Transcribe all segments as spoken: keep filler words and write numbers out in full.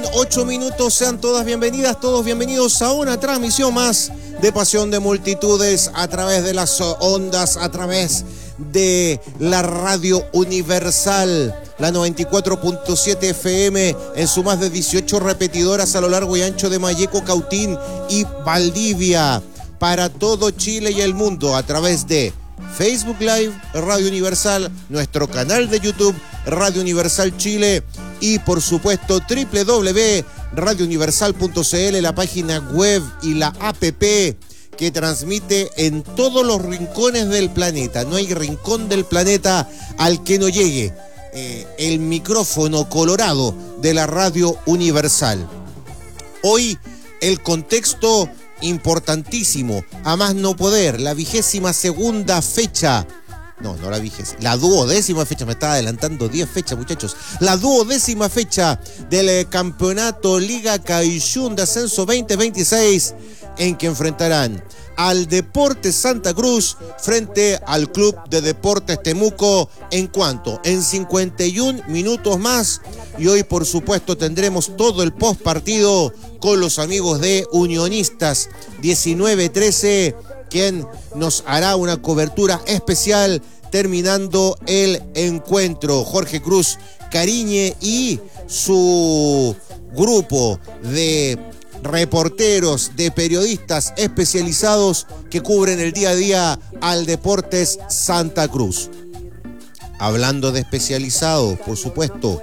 ocho minutos, sean todas bienvenidas, todos bienvenidos a una transmisión más de Pasión de Multitudes a través de las ondas, a través de la Radio Universal, la noventa y cuatro punto siete F M en su más de dieciocho repetidoras a lo largo y ancho de Malleco, Cautín y Valdivia, para todo Chile y el mundo a través de Facebook Live, Radio Universal, nuestro canal de YouTube, Radio Universal Chile, y por supuesto doble u doble u doble u punto radio universal punto c l, la página web y la app que transmite en todos los rincones del planeta. No hay rincón del planeta al que no llegue eh, el micrófono colorado de la Radio Universal. Hoy el contexto importantísimo, a más no poder, la vigésima segunda fecha, no, no la vigésima, la duodécima fecha, me estaba adelantando diez fechas, muchachos, la duodécima fecha del campeonato Liga Caixún de Ascenso veinte veintiséis, en que enfrentarán al Deportes Santa Cruz frente al Club de Deportes Temuco. ¿En cuanto? En cincuenta y un minutos más. Y hoy, por supuesto, tendremos todo el post partido con los amigos de Unionistas diecinueve trece, quien nos hará una cobertura especial terminando el encuentro. Jorge Cruz Cariñe y su grupo de reporteros, de periodistas especializados que cubren el día a día al Deportes Santa Cruz. Hablando de especializados, por supuesto,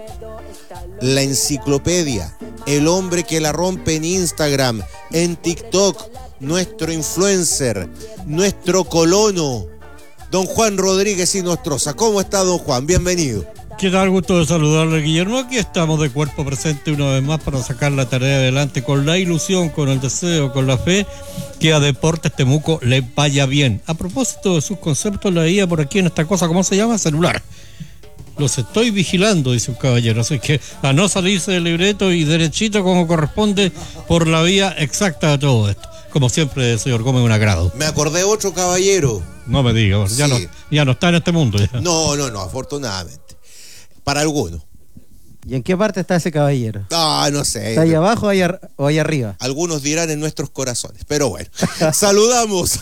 la enciclopedia, el hombre que la rompe en Instagram, en TikTok, nuestro influencer, nuestro colono, don Juan Rodríguez y Nostroza. ¿Cómo está, don Juan? Bienvenido. ¿Qué tal? Gusto de saludarle, Guillermo. Aquí estamos de cuerpo presente una vez más para sacar la tarea adelante con la ilusión, con el deseo, con la fe que a Deportes Temuco le vaya bien. A propósito de sus conceptos, leía por aquí en esta cosa, ¿cómo se llama? Celular. Los estoy vigilando, dice un caballero, así que a no salirse del libreto y derechito como corresponde por la vía exacta de todo esto. Como siempre, señor Gómez, un agrado. Me acordé de otro caballero. No me diga, ya, sí. no, ya no está en este mundo. Ya. No, no, no, afortunadamente. Para algunos. ¿Y en qué parte está ese caballero? Ah, no sé. ¿Está ahí abajo o ahí, ar- o ahí arriba? Algunos dirán en nuestros corazones, pero bueno. Saludamos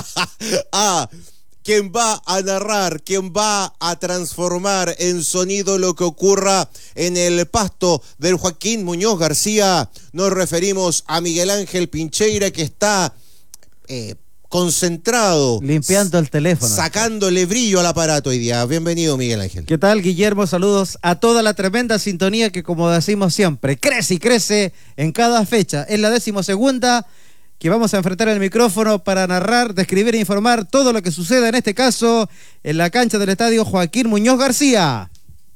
a quien va a narrar, quien va a transformar en sonido lo que ocurra en el pasto del Joaquín Muñoz García. Nos referimos a Miguel Ángel Pincheira, que está eh, concentrado, limpiando el teléfono, sacándole brillo al aparato hoy día. Bienvenido, Miguel Ángel. ¿Qué tal, Guillermo? Saludos a toda la tremenda sintonía que, como decimos siempre, crece y crece en cada fecha. Es la decimosegunda que vamos a enfrentar el micrófono para narrar, describir e informar todo lo que suceda, en este caso, en la cancha del estadio Joaquín Muñoz García.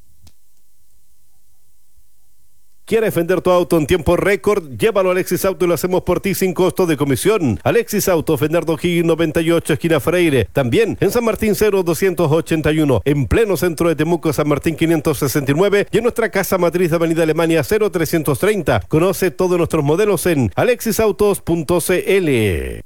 ¿Quieres vender tu auto en tiempo récord? Llévalo a Alexis Auto y lo hacemos por ti sin costo de comisión. Alexis Auto, Bernardo Higgins noventa y ocho, esquina Freire. También en San Martín cero doscientos ochenta y uno, en pleno centro de Temuco, San Martín quinientos sesenta y nueve, y en nuestra casa matriz de Avenida Alemania cero trescientos treinta. Conoce todos nuestros modelos en alexis autos punto c l.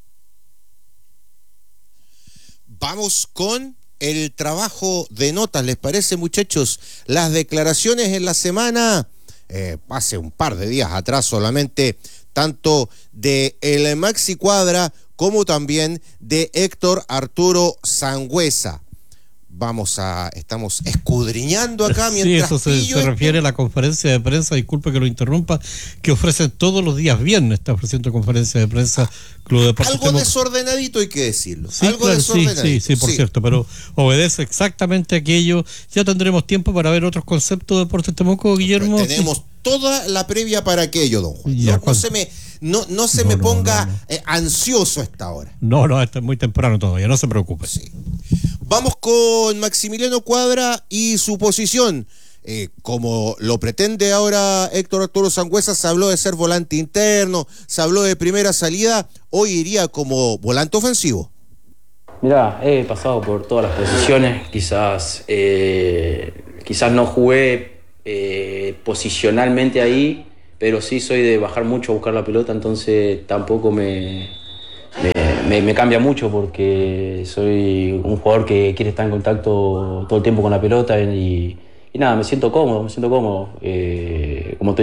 Vamos con el trabajo de notas, ¿les parece, muchachos? Las declaraciones en la semana... Eh, hace un par de días atrás solamente, tanto de el Maxi Cuadra como también de Héctor Arturo Sangüesa. Vamos a, estamos escudriñando acá mientras... Sí, eso se, se refiere a la conferencia de prensa, disculpe que lo interrumpa, que ofrecen todos los días viernes, está ofreciendo conferencia de prensa Club Deportes Algo Temuco. Desordenadito, hay que decirlo. Sí, Algo claro, desordenadito. Sí, sí, sí, por sí. cierto, pero obedece exactamente aquello. Ya tendremos tiempo para ver otros conceptos de Deportes Temuco, Guillermo. Pero tenemos sí. toda la previa para aquello, don Juan. Ya, no, no se me, no, no se no, me no, ponga no, no. Eh, ansioso a esta hora. No, no, está muy temprano todavía, no se preocupe. Sí. Vamos con Maximiliano Cuadra y su posición. Eh, como lo pretende ahora Héctor Arturo Sangüesa, se habló de ser volante interno, se habló de primera salida, hoy iría como volante ofensivo. Mirá, he pasado por todas las posiciones, quizás, eh, quizás no jugué eh, posicionalmente ahí, pero sí soy de bajar mucho a buscar la pelota, entonces tampoco me... Me, me, me cambia mucho porque soy un jugador que quiere estar en contacto todo el tiempo con la pelota y, y nada, me siento cómodo, me siento cómodo. Eh, como te digo,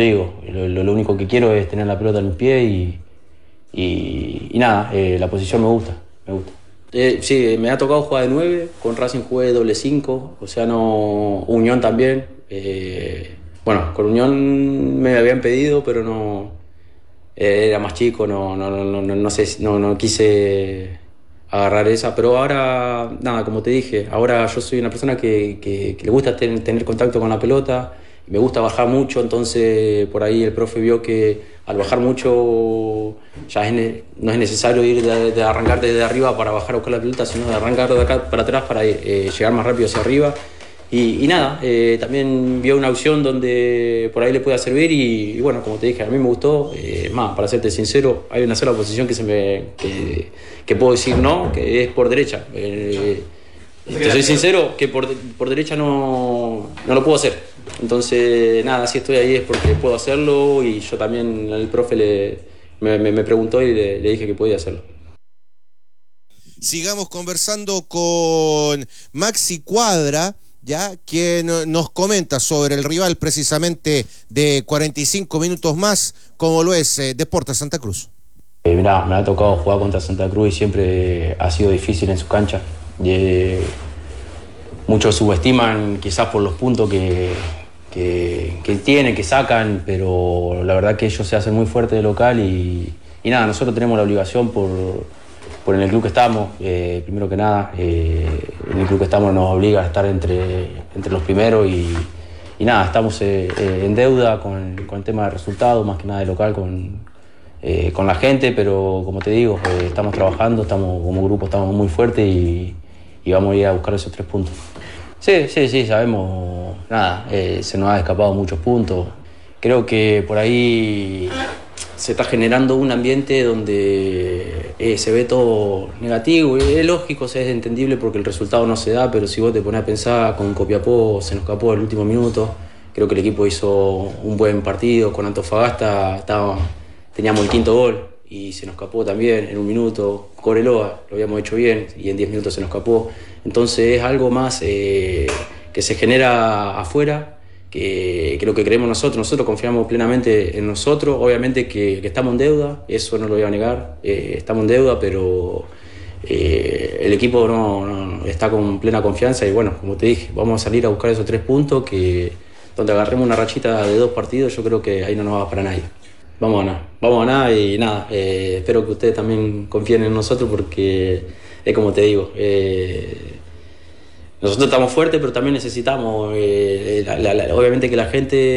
lo, lo, lo único que quiero es tener la pelota en mi pie y, y, y nada, eh, la posición me gusta, me gusta. Eh, sí, me ha tocado jugar de nueve, con Racing jugué doble cinco, o sea, no, Unión también. Eh, bueno, con Unión me habían pedido, pero no, eh, era más chico, no, no, no, no, no sé, no, no quise agarrar esa, pero ahora, nada, como te dije, ahora yo soy una persona que, que, que le gusta ten, tener contacto con la pelota, me gusta bajar mucho, entonces por ahí el profe vio que al bajar mucho ya es ne- no es necesario ir de, de arrancar desde arriba para bajar a buscar la pelota, sino de arrancar de acá para atrás para ir, eh, llegar más rápido hacia arriba. Y, y nada, eh, también vio una opción donde por ahí le pueda servir y, y bueno, como te dije, a mí me gustó. Eh, más, para serte sincero, hay una sola posición que se me que, que puedo decir no, que es por derecha. Eh, te soy sincero, que por, por derecha no, no lo puedo hacer. Entonces, nada, si estoy ahí es porque puedo hacerlo y yo también, el profe le, me, me, me preguntó y le, le dije que podía hacerlo. Sigamos conversando con Maxi Cuadra, ya, quien nos comenta sobre el rival precisamente de cuarenta y cinco minutos más, como lo es eh, Deportes Santa Cruz. Eh, mirá, me ha tocado jugar contra Santa Cruz y siempre ha sido difícil en su cancha. Y, eh, muchos subestiman quizás por los puntos que, que, que tienen, que sacan, pero la verdad que ellos se hacen muy fuertes de local y, y nada, nosotros tenemos la obligación por, por en el club que estamos, eh, primero que nada, eh, en el club que estamos nos obliga a estar entre, entre los primeros y, y nada, estamos eh, eh, en deuda con, con el tema de resultados, más que nada de local, con, eh, con la gente, pero como te digo, eh, estamos trabajando, estamos como grupo estamos muy fuertes y, y vamos a ir a buscar esos tres puntos. Sí, sí, sí, sabemos, nada, eh, se nos ha escapado muchos puntos. Creo que por ahí se está generando un ambiente donde eh, se ve todo negativo. Es lógico, es entendible porque el resultado no se da, pero si vos te pones a pensar, con Copiapó se nos escapó el último minuto. Creo que el equipo hizo un buen partido, con Antofagasta estaba, teníamos el quinto gol y se nos escapó también en un minuto. Coreloa lo habíamos hecho bien y en diez minutos se nos escapó. Entonces es algo más eh, que se genera afuera que, que lo que creemos nosotros. Nosotros confiamos plenamente en nosotros. Obviamente que, que estamos en deuda, eso no lo voy a negar. Eh, estamos en deuda, pero eh, el equipo no, no está con plena confianza y bueno, como te dije, vamos a salir a buscar esos tres puntos que donde agarremos una rachita de dos partidos, yo creo que ahí no nos va para nadie. Vamos a ganar, vamos a ganar y nada, eh, espero que ustedes también confíen en nosotros porque es como te digo, eh, nosotros estamos fuertes pero también necesitamos, eh, la, la, la, obviamente que la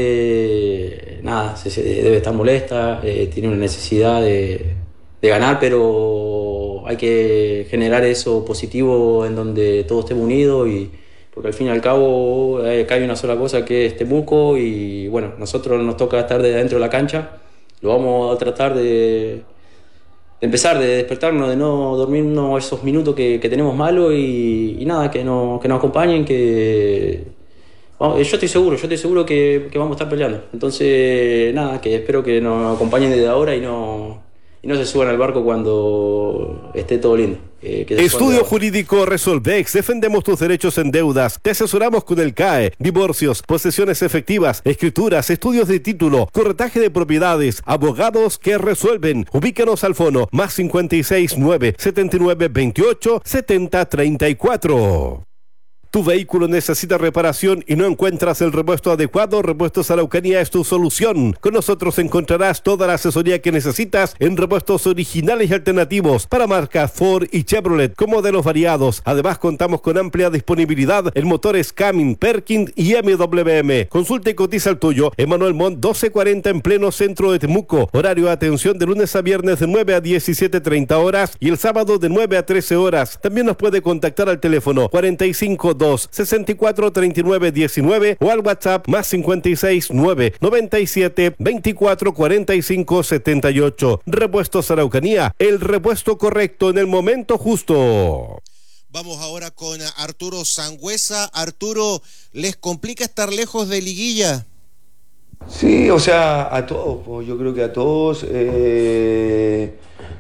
gente nada, se, se debe estar molesta, eh, tiene una necesidad de, de ganar, pero hay que generar eso positivo en donde todos estemos unidos y porque al fin y al cabo eh, acá hay una sola cosa que es Temuco y bueno, nosotros nos toca estar de adentro de la cancha. Lo vamos a tratar de, de empezar, de despertarnos, de no dormirnos esos minutos que, que tenemos malos y, y nada, que, no, que nos acompañen, que bueno, yo estoy seguro, yo estoy seguro que, que vamos a estar peleando. Entonces, nada, que espero que nos acompañen desde ahora y no, y no se suban al barco cuando esté todo lindo. Eh, Estudio Jurídico Resolvex, defendemos tus derechos en deudas, te asesoramos con el C A E, divorcios, posesiones efectivas, escrituras, estudios de título, corretaje de propiedades, abogados que resuelven. Ubícanos al fono más cincuenta y seis nueve setenta y nueve veintiocho setenta treinta y cuatro. Tu vehículo necesita reparación y no encuentras el repuesto adecuado. Repuestos Araucanía es tu solución. Con nosotros encontrarás toda la asesoría que necesitas en repuestos originales y alternativos para marcas Ford y Chevrolet con modelos variados. Además contamos con amplia disponibilidad en motores Cummins, Perkins y M W M. Consulta y cotiza el tuyo en Manuel Montt doce cuarenta en pleno centro de Temuco. Horario de atención de lunes a viernes de nueve a diecisiete treinta horas y el sábado de nueve a trece horas. También nos puede contactar al teléfono cuarenta y cinco sesenta y cuatro treinta y nueve diecinueve o al WhatsApp más cincuenta y seis nueve noventa y siete veinticuatro cuarenta y cinco setenta y ocho. Repuestos Araucanía, el repuesto correcto en el momento justo. Vamos ahora con Arturo Sangüesa. Arturo, ¿les complica estar lejos de liguilla? Sí, o sea, a todos, pues, yo creo que a todos, eh,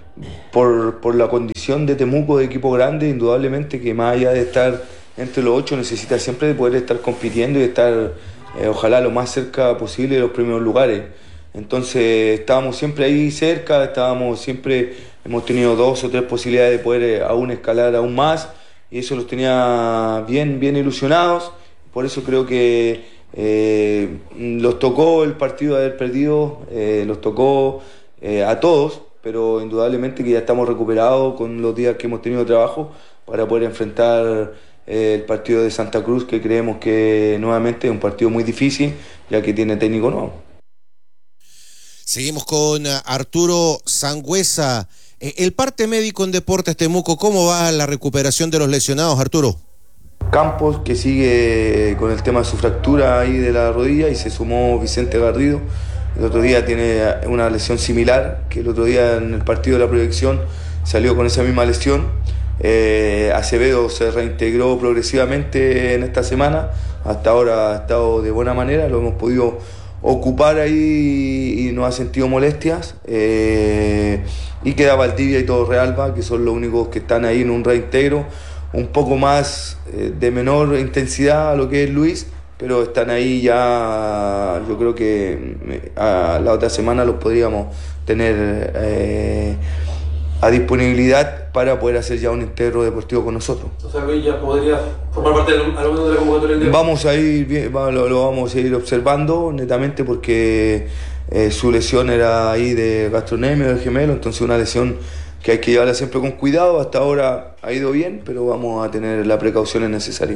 por, por la condición de Temuco de equipo grande, indudablemente que más allá de estar entre los ocho necesita siempre de poder estar compitiendo y estar, eh, ojalá, lo más cerca posible de los primeros lugares. Entonces estábamos siempre ahí cerca, estábamos siempre, hemos tenido dos o tres posibilidades de poder aún escalar aún más, y eso los tenía bien, bien ilusionados. Por eso creo que eh, los tocó el partido de haber perdido, eh, los tocó eh, a todos, pero indudablemente que ya estamos recuperados con los días que hemos tenido de trabajo para poder enfrentar eh, el partido de Santa Cruz, que creemos que nuevamente es un partido muy difícil, ya que tiene técnico nuevo. Seguimos con Arturo Sangüesa. El parte médico en Deportes Temuco, ¿cómo va la recuperación de los lesionados, Arturo? Campos, que sigue con el tema de su fractura ahí de la rodilla, y se sumó Vicente Garrido. El otro día tiene una lesión similar, que el otro día en el partido de la proyección salió con esa misma lesión. Eh, Acevedo se reintegró progresivamente en esta semana, hasta ahora ha estado de buena manera, lo hemos podido ocupar ahí y no ha sentido molestias. Eh, y queda Valdivia y Torrealba, que son los únicos que están ahí en un reintegro un poco más eh, de menor intensidad a lo que es Luis, pero están ahí ya. Yo creo que a la otra semana los podríamos tener eh, a disponibilidad para poder hacer ya un integro deportivo con nosotros. O sea, que ya podría formar parte del, al menos de la convocatoria del día. Vamos a ir, lo, lo vamos a ir observando netamente, porque eh, su lesión era ahí de gastronemia del gemelo, entonces una lesión que hay que llevarla siempre con cuidado. Hasta ahora ha ido bien, pero vamos a tener las precauciones necesarias.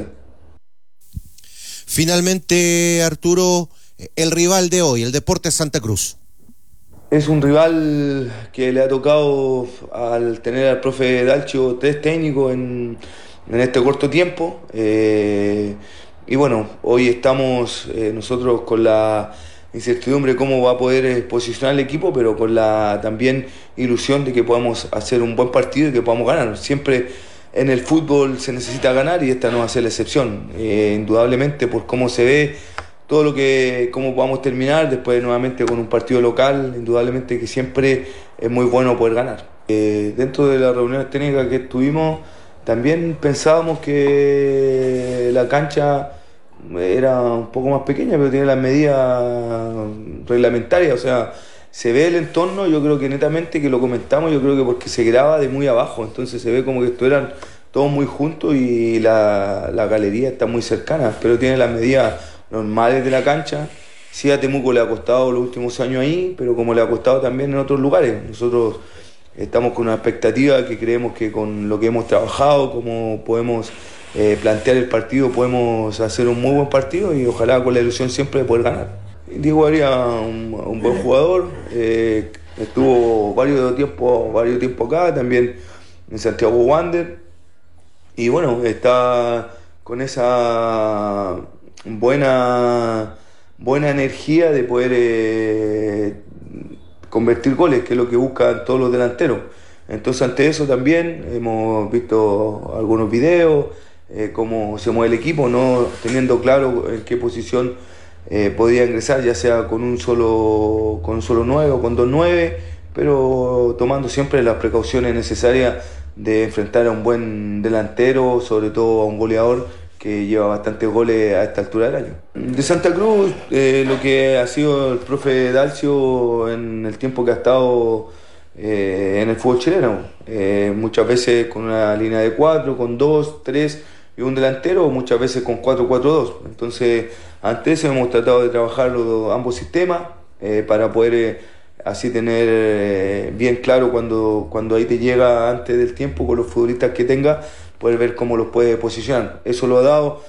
Finalmente, Arturo, el rival de hoy, el Deportes Santa Cruz. Es un rival que le ha tocado, al tener al profe Dalcio, tres técnicos en, en este corto tiempo. Eh, y bueno, hoy estamos eh, nosotros con la incertidumbre de cómo va a poder eh, posicionar el equipo, pero con la también ilusión de que podamos hacer un buen partido y que podamos ganar. Siempre en el fútbol se necesita ganar, y esta no va a ser la excepción. Eh, indudablemente, por cómo se ve todo lo que, cómo vamos a terminar después nuevamente con un partido local, indudablemente que siempre es muy bueno poder ganar. Eh, dentro de las reuniones técnicas que tuvimos, también pensábamos que la cancha era un poco más pequeña, pero tiene las medidas reglamentarias, o sea, se ve el entorno. Yo creo que netamente, que lo comentamos, yo creo que porque se graba de muy abajo, entonces se ve como que estuvieran todos muy juntos y la, la galería está muy cercana, pero tiene las medidas normales de la cancha. Sí, a Temuco le ha costado los últimos años ahí, pero como le ha costado también en otros lugares. Nosotros estamos con una expectativa que creemos que con lo que hemos trabajado, como podemos eh, plantear el partido, podemos hacer un muy buen partido, y ojalá con la ilusión siempre de poder ganar. Diego Arias, un, un buen jugador, eh, estuvo varios tiempo, varios tiempo acá, también en Santiago Wander, y bueno, está con esa buena buena energía de poder eh, convertir goles, que es lo que buscan todos los delanteros. Entonces, ante eso también hemos visto algunos videos, eh, cómo se mueve el equipo, no teniendo claro en qué posición eh, podía ingresar, ya sea con un solo con un solo nueve o con dos nueve, pero tomando siempre las precauciones necesarias de enfrentar a un buen delantero, sobre todo a un goleador que lleva bastantes goles a esta altura del año. De Santa Cruz, eh, lo que ha sido el profe Dalcio en el tiempo que ha estado eh, en el fútbol chileno, eh, muchas veces con una línea de cuatro, con dos, tres y un delantero, o muchas veces con cuatro cuatro dos. Entonces, ante eso hemos tratado de trabajar los, ambos sistemas eh, para poder eh, así tener eh, bien claro cuando, cuando ahí te llega antes del tiempo con los futbolistas que tenga, poder ver cómo los puede posicionar. Eso lo ha dado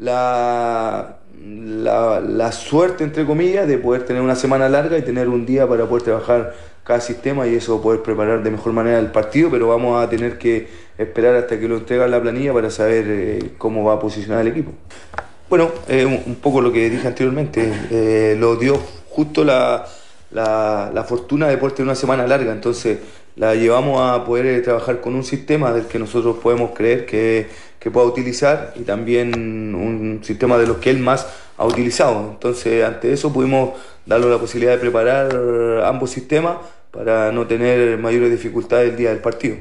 la, la, la suerte, entre comillas, de poder tener una semana larga y tener un día para poder trabajar cada sistema, y eso poder preparar de mejor manera el partido, pero vamos a tener que esperar hasta que lo entregan la planilla para saber eh, cómo va a posicionar el equipo. Bueno, eh, un, un poco lo que dije anteriormente, eh, lo dio justo la, la, la fortuna de poder tener una semana larga, entonces la llevamos a poder eh, trabajar con un sistema del que nosotros podemos creer que, que pueda utilizar, y también un sistema de los que él más ha utilizado. Entonces, ante eso pudimos darle la posibilidad de preparar ambos sistemas para no tener mayores dificultades el día del partido.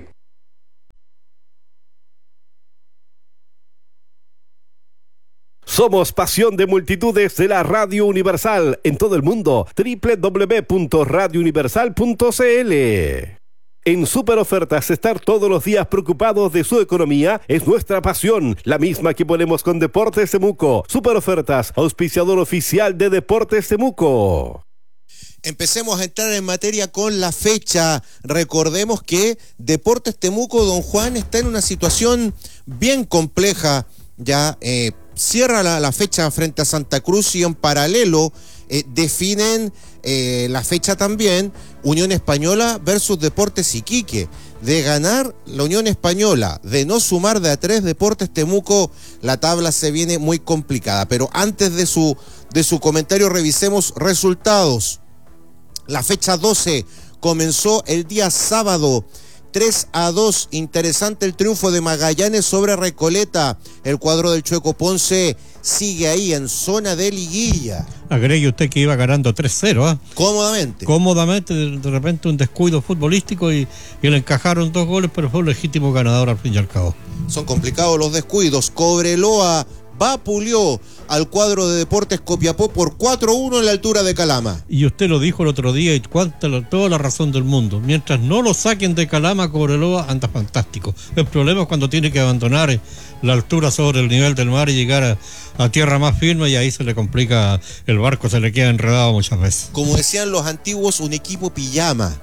Somos Pasión de Multitudes de la Radio Universal en todo el mundo. doble u doble u doble u punto radio universal punto c l. En Super Ofertas, estar todos los días preocupados de su economía es nuestra pasión, la misma que ponemos con Deportes Temuco. Super Ofertas, auspiciador oficial de Deportes Temuco. Empecemos a entrar en materia con la fecha. Recordemos que Deportes Temuco, don Juan, está en una situación bien compleja. Ya eh, cierra la, la fecha frente a Santa Cruz y en paralelo eh, definen eh, la fecha también Unión Española versus Deportes Iquique. De ganar la Unión Española, de no sumar de a tres Deportes Temuco, la tabla se viene muy complicada. Pero antes de su, de su comentario, revisemos resultados. La fecha doce comenzó el día sábado, tres a dos, interesante el triunfo de Magallanes sobre Recoleta. El cuadro del Chueco Ponce sigue ahí en zona de liguilla. Agregue usted que iba ganando tres cero, ¿ah? ¿eh? Cómodamente. Cómodamente, de, de repente un descuido futbolístico y, y le encajaron dos goles, pero fue un legítimo ganador al fin y al cabo. Son complicados los descuidos. Cobreloa vapuleó al cuadro de Deportes Copiapó por cuatro uno en la altura de Calama. Y usted lo dijo el otro día y cuánta, toda la razón del mundo. Mientras no lo saquen de Calama, Cobreloa anda fantástico. El problema es cuando tiene que abandonar la altura sobre el nivel del mar y llegar a, a tierra más firme, y ahí se le complica el barco, se le queda enredado muchas veces. Como decían los antiguos, un equipo pijama.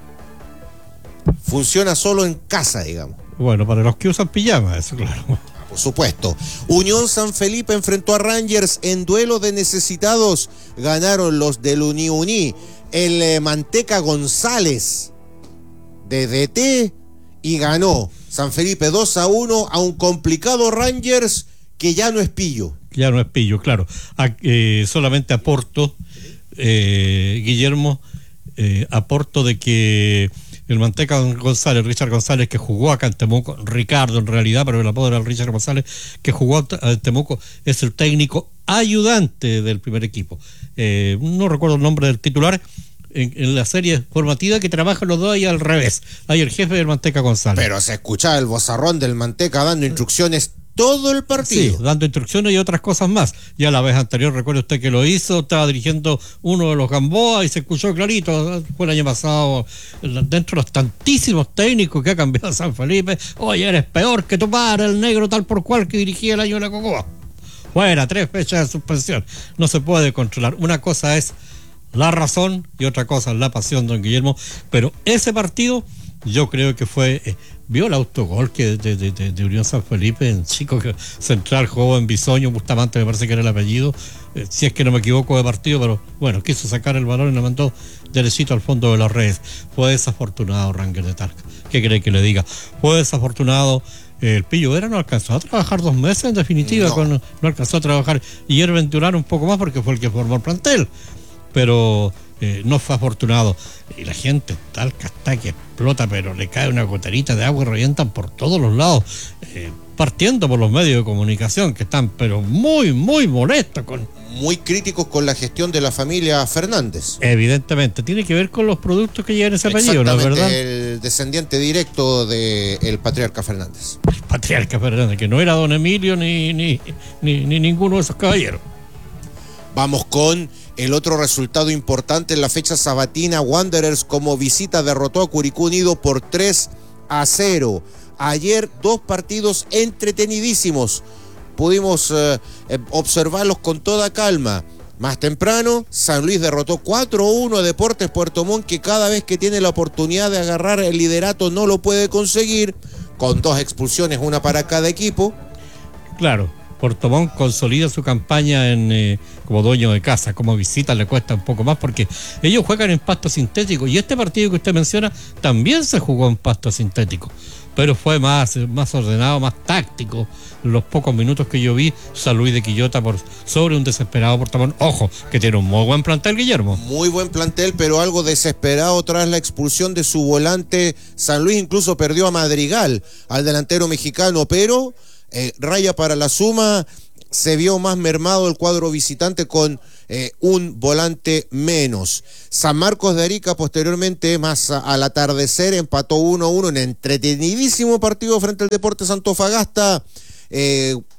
Funciona solo en casa, digamos. Bueno, para los que usan pijama, eso claro. Por supuesto. Unión San Felipe enfrentó a Rangers en duelo de necesitados. Ganaron los del Uni Uni. El eh, Manteca González de D T y ganó San Felipe dos a uno a un complicado Rangers que ya no es pillo. Ya no es pillo, claro. A, eh, solamente aporto, eh, Guillermo, eh, aporto de que el Manteca González, Richard González, que jugó acá en Temuco, Ricardo en realidad, pero el apodo era Richard González, que jugó en Temuco, es el técnico ayudante del primer equipo. Eh, no recuerdo el nombre del titular, en, en la serie formativa que trabajan los dos ahí al revés. Hay el jefe del Manteca González. Pero se escuchaba el vozarrón del Manteca dando instrucciones todo el partido. Sí, dando instrucciones y otras cosas más. Ya la vez anterior, recuerde usted que lo hizo, estaba dirigiendo uno de los Gamboa y se escuchó clarito, fue el año pasado, dentro de los tantísimos técnicos que ha cambiado San Felipe. Oye, eres peor que tu padre, el negro tal por cual que dirigía el año de la Cocoa. Fuera, tres fechas de suspensión. No se puede controlar. Una cosa es la razón y otra cosa es la pasión, don Guillermo. Pero ese partido, yo creo que fue... Eh, ¿vio el autogol que de, de, de, de Unión San Felipe en Chico Central, jugó en Bisoño, Bustamante me parece que era el apellido, eh, si es que no me equivoco de partido, pero bueno, quiso sacar el balón y lo mandó derechito al fondo de las redes. Fue desafortunado Rangers de Talca. ¿Qué cree que le diga? Fue desafortunado. Eh, el Pillo Vera no alcanzó a trabajar dos meses en definitiva, no, con, no alcanzó a trabajar, y Herven Venturar un poco más porque fue el que formó el plantel, pero eh, no fue afortunado. Y la gente Talca está que explota, pero le cae una goterita de agua y revientan por todos los lados, eh, partiendo por los medios de comunicación que están pero muy, muy molestos con... Muy críticos con la gestión de la familia Fernández. Evidentemente, tiene que ver con los productos que llevan ese apellido, ¿no es verdad? El descendiente directo del patriarca Fernández. El patriarca Fernández, que no era don Emilio ni, ni, ni, ni ninguno de esos caballeros. Vamos con el otro resultado importante en la fecha sabatina. Wanderers como visita derrotó a Curicó Unido por tres a cero. Ayer dos partidos entretenidísimos. Pudimos eh, observarlos con toda calma. Más temprano, San Luis derrotó cuatro a uno a Deportes Puerto Montt, que cada vez que tiene la oportunidad de agarrar el liderato no lo puede conseguir, con dos expulsiones, una para cada equipo. Claro, Puerto Montt consolida su campaña en eh, como dueño de casa. Como visita le cuesta un poco más porque ellos juegan en pasto sintético, y este partido que usted menciona también se jugó en pasto sintético, pero fue más, más ordenado, más táctico. Los pocos minutos que yo vi, San Luis de Quillota por sobre un desesperado Puerto Montt. Ojo, que tiene un muy buen plantel, Guillermo. Muy buen plantel, pero algo desesperado tras la expulsión de su volante. San Luis incluso perdió a Madrigal, al delantero mexicano, pero eh, raya para la suma. Se vio más mermado el cuadro visitante con eh, un volante menos. San Marcos de Arica posteriormente, más a, al atardecer, empató uno a uno en entretenidísimo partido frente al Deportes Antofagasta. Eh,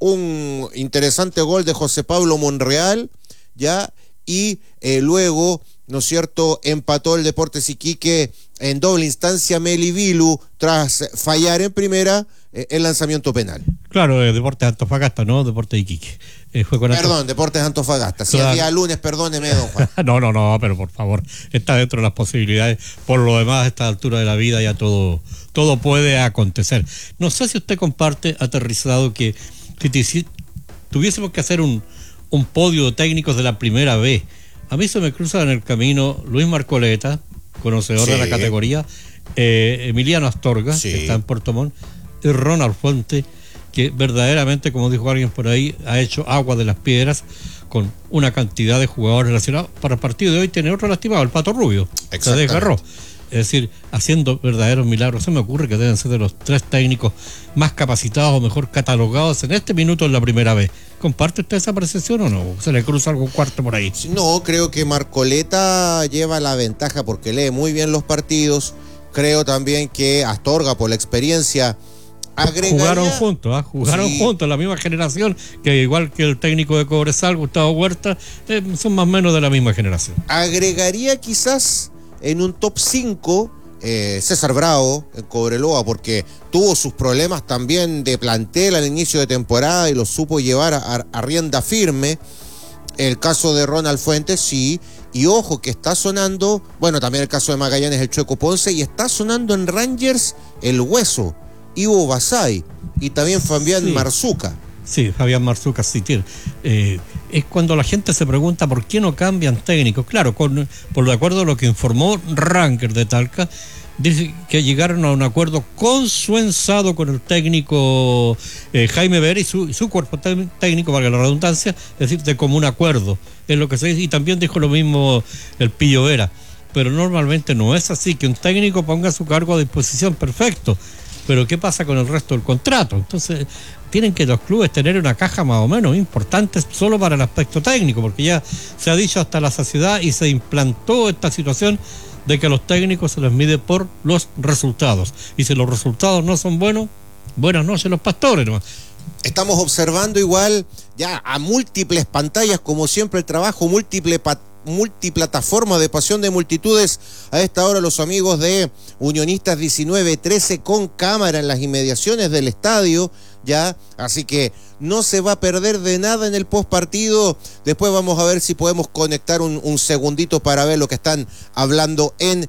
un interesante gol de José Pablo Monreal, ya, y eh, luego, ¿no es cierto?, empató el Deportes Iquique en doble instancia Melivilu tras fallar en primera eh, el lanzamiento penal. Claro, eh, Deportes Antofagasta, ¿no? Deportes Iquique. Eh, fue con Perdón, Antof- Deportes Antofagasta. Si Claro. había lunes, perdóneme, don Juan. no, no, no, pero por favor, está dentro de las posibilidades. Por lo demás, a esta altura de la vida ya todo, todo puede acontecer. No sé si usted comparte, aterrizado, que si, te, si tuviésemos que hacer un, un podio de técnicos de la primera vez, a mí se me cruza en el camino Luis Marcoleta, conocedor Sí. de la categoría, eh, Emiliano Astorga, Sí. que está en Puerto Montt, y Ronald Fuente, que verdaderamente, como dijo alguien por ahí, ha hecho agua de las piedras con una cantidad de jugadores relacionados. Para el partido de hoy tiene otro lastimado, el Pato Rubio, se Exactamente. desgarró. Es decir, haciendo verdaderos milagros. Se me ocurre que deben ser de los tres técnicos más capacitados o mejor catalogados en este minuto en la primera vez. ¿Comparte usted esa apreciación o no? ¿Se le cruza algún cuarto por ahí? No, creo que Marcoleta lleva la ventaja porque lee muy bien los partidos. Creo también que Astorga, por la experiencia, agregaría... Jugaron juntos, ¿ah? jugaron Sí. juntos, la misma generación, que igual que el técnico de Cobresal, Gustavo Huerta, eh, son más o menos de la misma generación. Agregaría quizás en un top cinco eh, César Bravo en Cobreloa, porque tuvo sus problemas también de plantel al inicio de temporada y los supo llevar a, a, a rienda firme. El caso de Ronald Fuentes, sí. Y ojo que está sonando, bueno, también el caso de Magallanes, el Chueco Ponce, y está sonando en Rangers el Hueso, Ivo Basay y también Fabián Sí. Marzuca. Sí, Fabián Marzuca, sí tiene. Eh, es cuando la gente se pregunta por qué no cambian técnicos. Claro, con, por de acuerdo a lo que informó Ranker de Talca, dice que llegaron a un acuerdo consensuado con el técnico eh, Jaime Vera y su, su cuerpo te- técnico, valga la redundancia, es decir, de común acuerdo. Es lo que se dice, y también dijo lo mismo el Pillo Vera. Pero normalmente no es así, que un técnico ponga su cargo a disposición, perfecto. Pero ¿qué pasa con el resto del contrato? Entonces, tienen que los clubes tener una caja más o menos importante solo para el aspecto técnico, porque ya se ha dicho hasta la saciedad y se implantó esta situación de que a los técnicos se les mide por los resultados. Y si los resultados no son buenos, buenas noches los pastores, ¿no? Estamos observando igual ya a múltiples pantallas, como siempre el trabajo múltiple pa- multiplataforma de Pasión de Multitudes. A esta hora los amigos de Unionistas diecinueve trece con cámara en las inmediaciones del estadio, ya, así que no se va a perder de nada en el postpartido. Después vamos a ver si podemos conectar un, un segundito para ver lo que están hablando en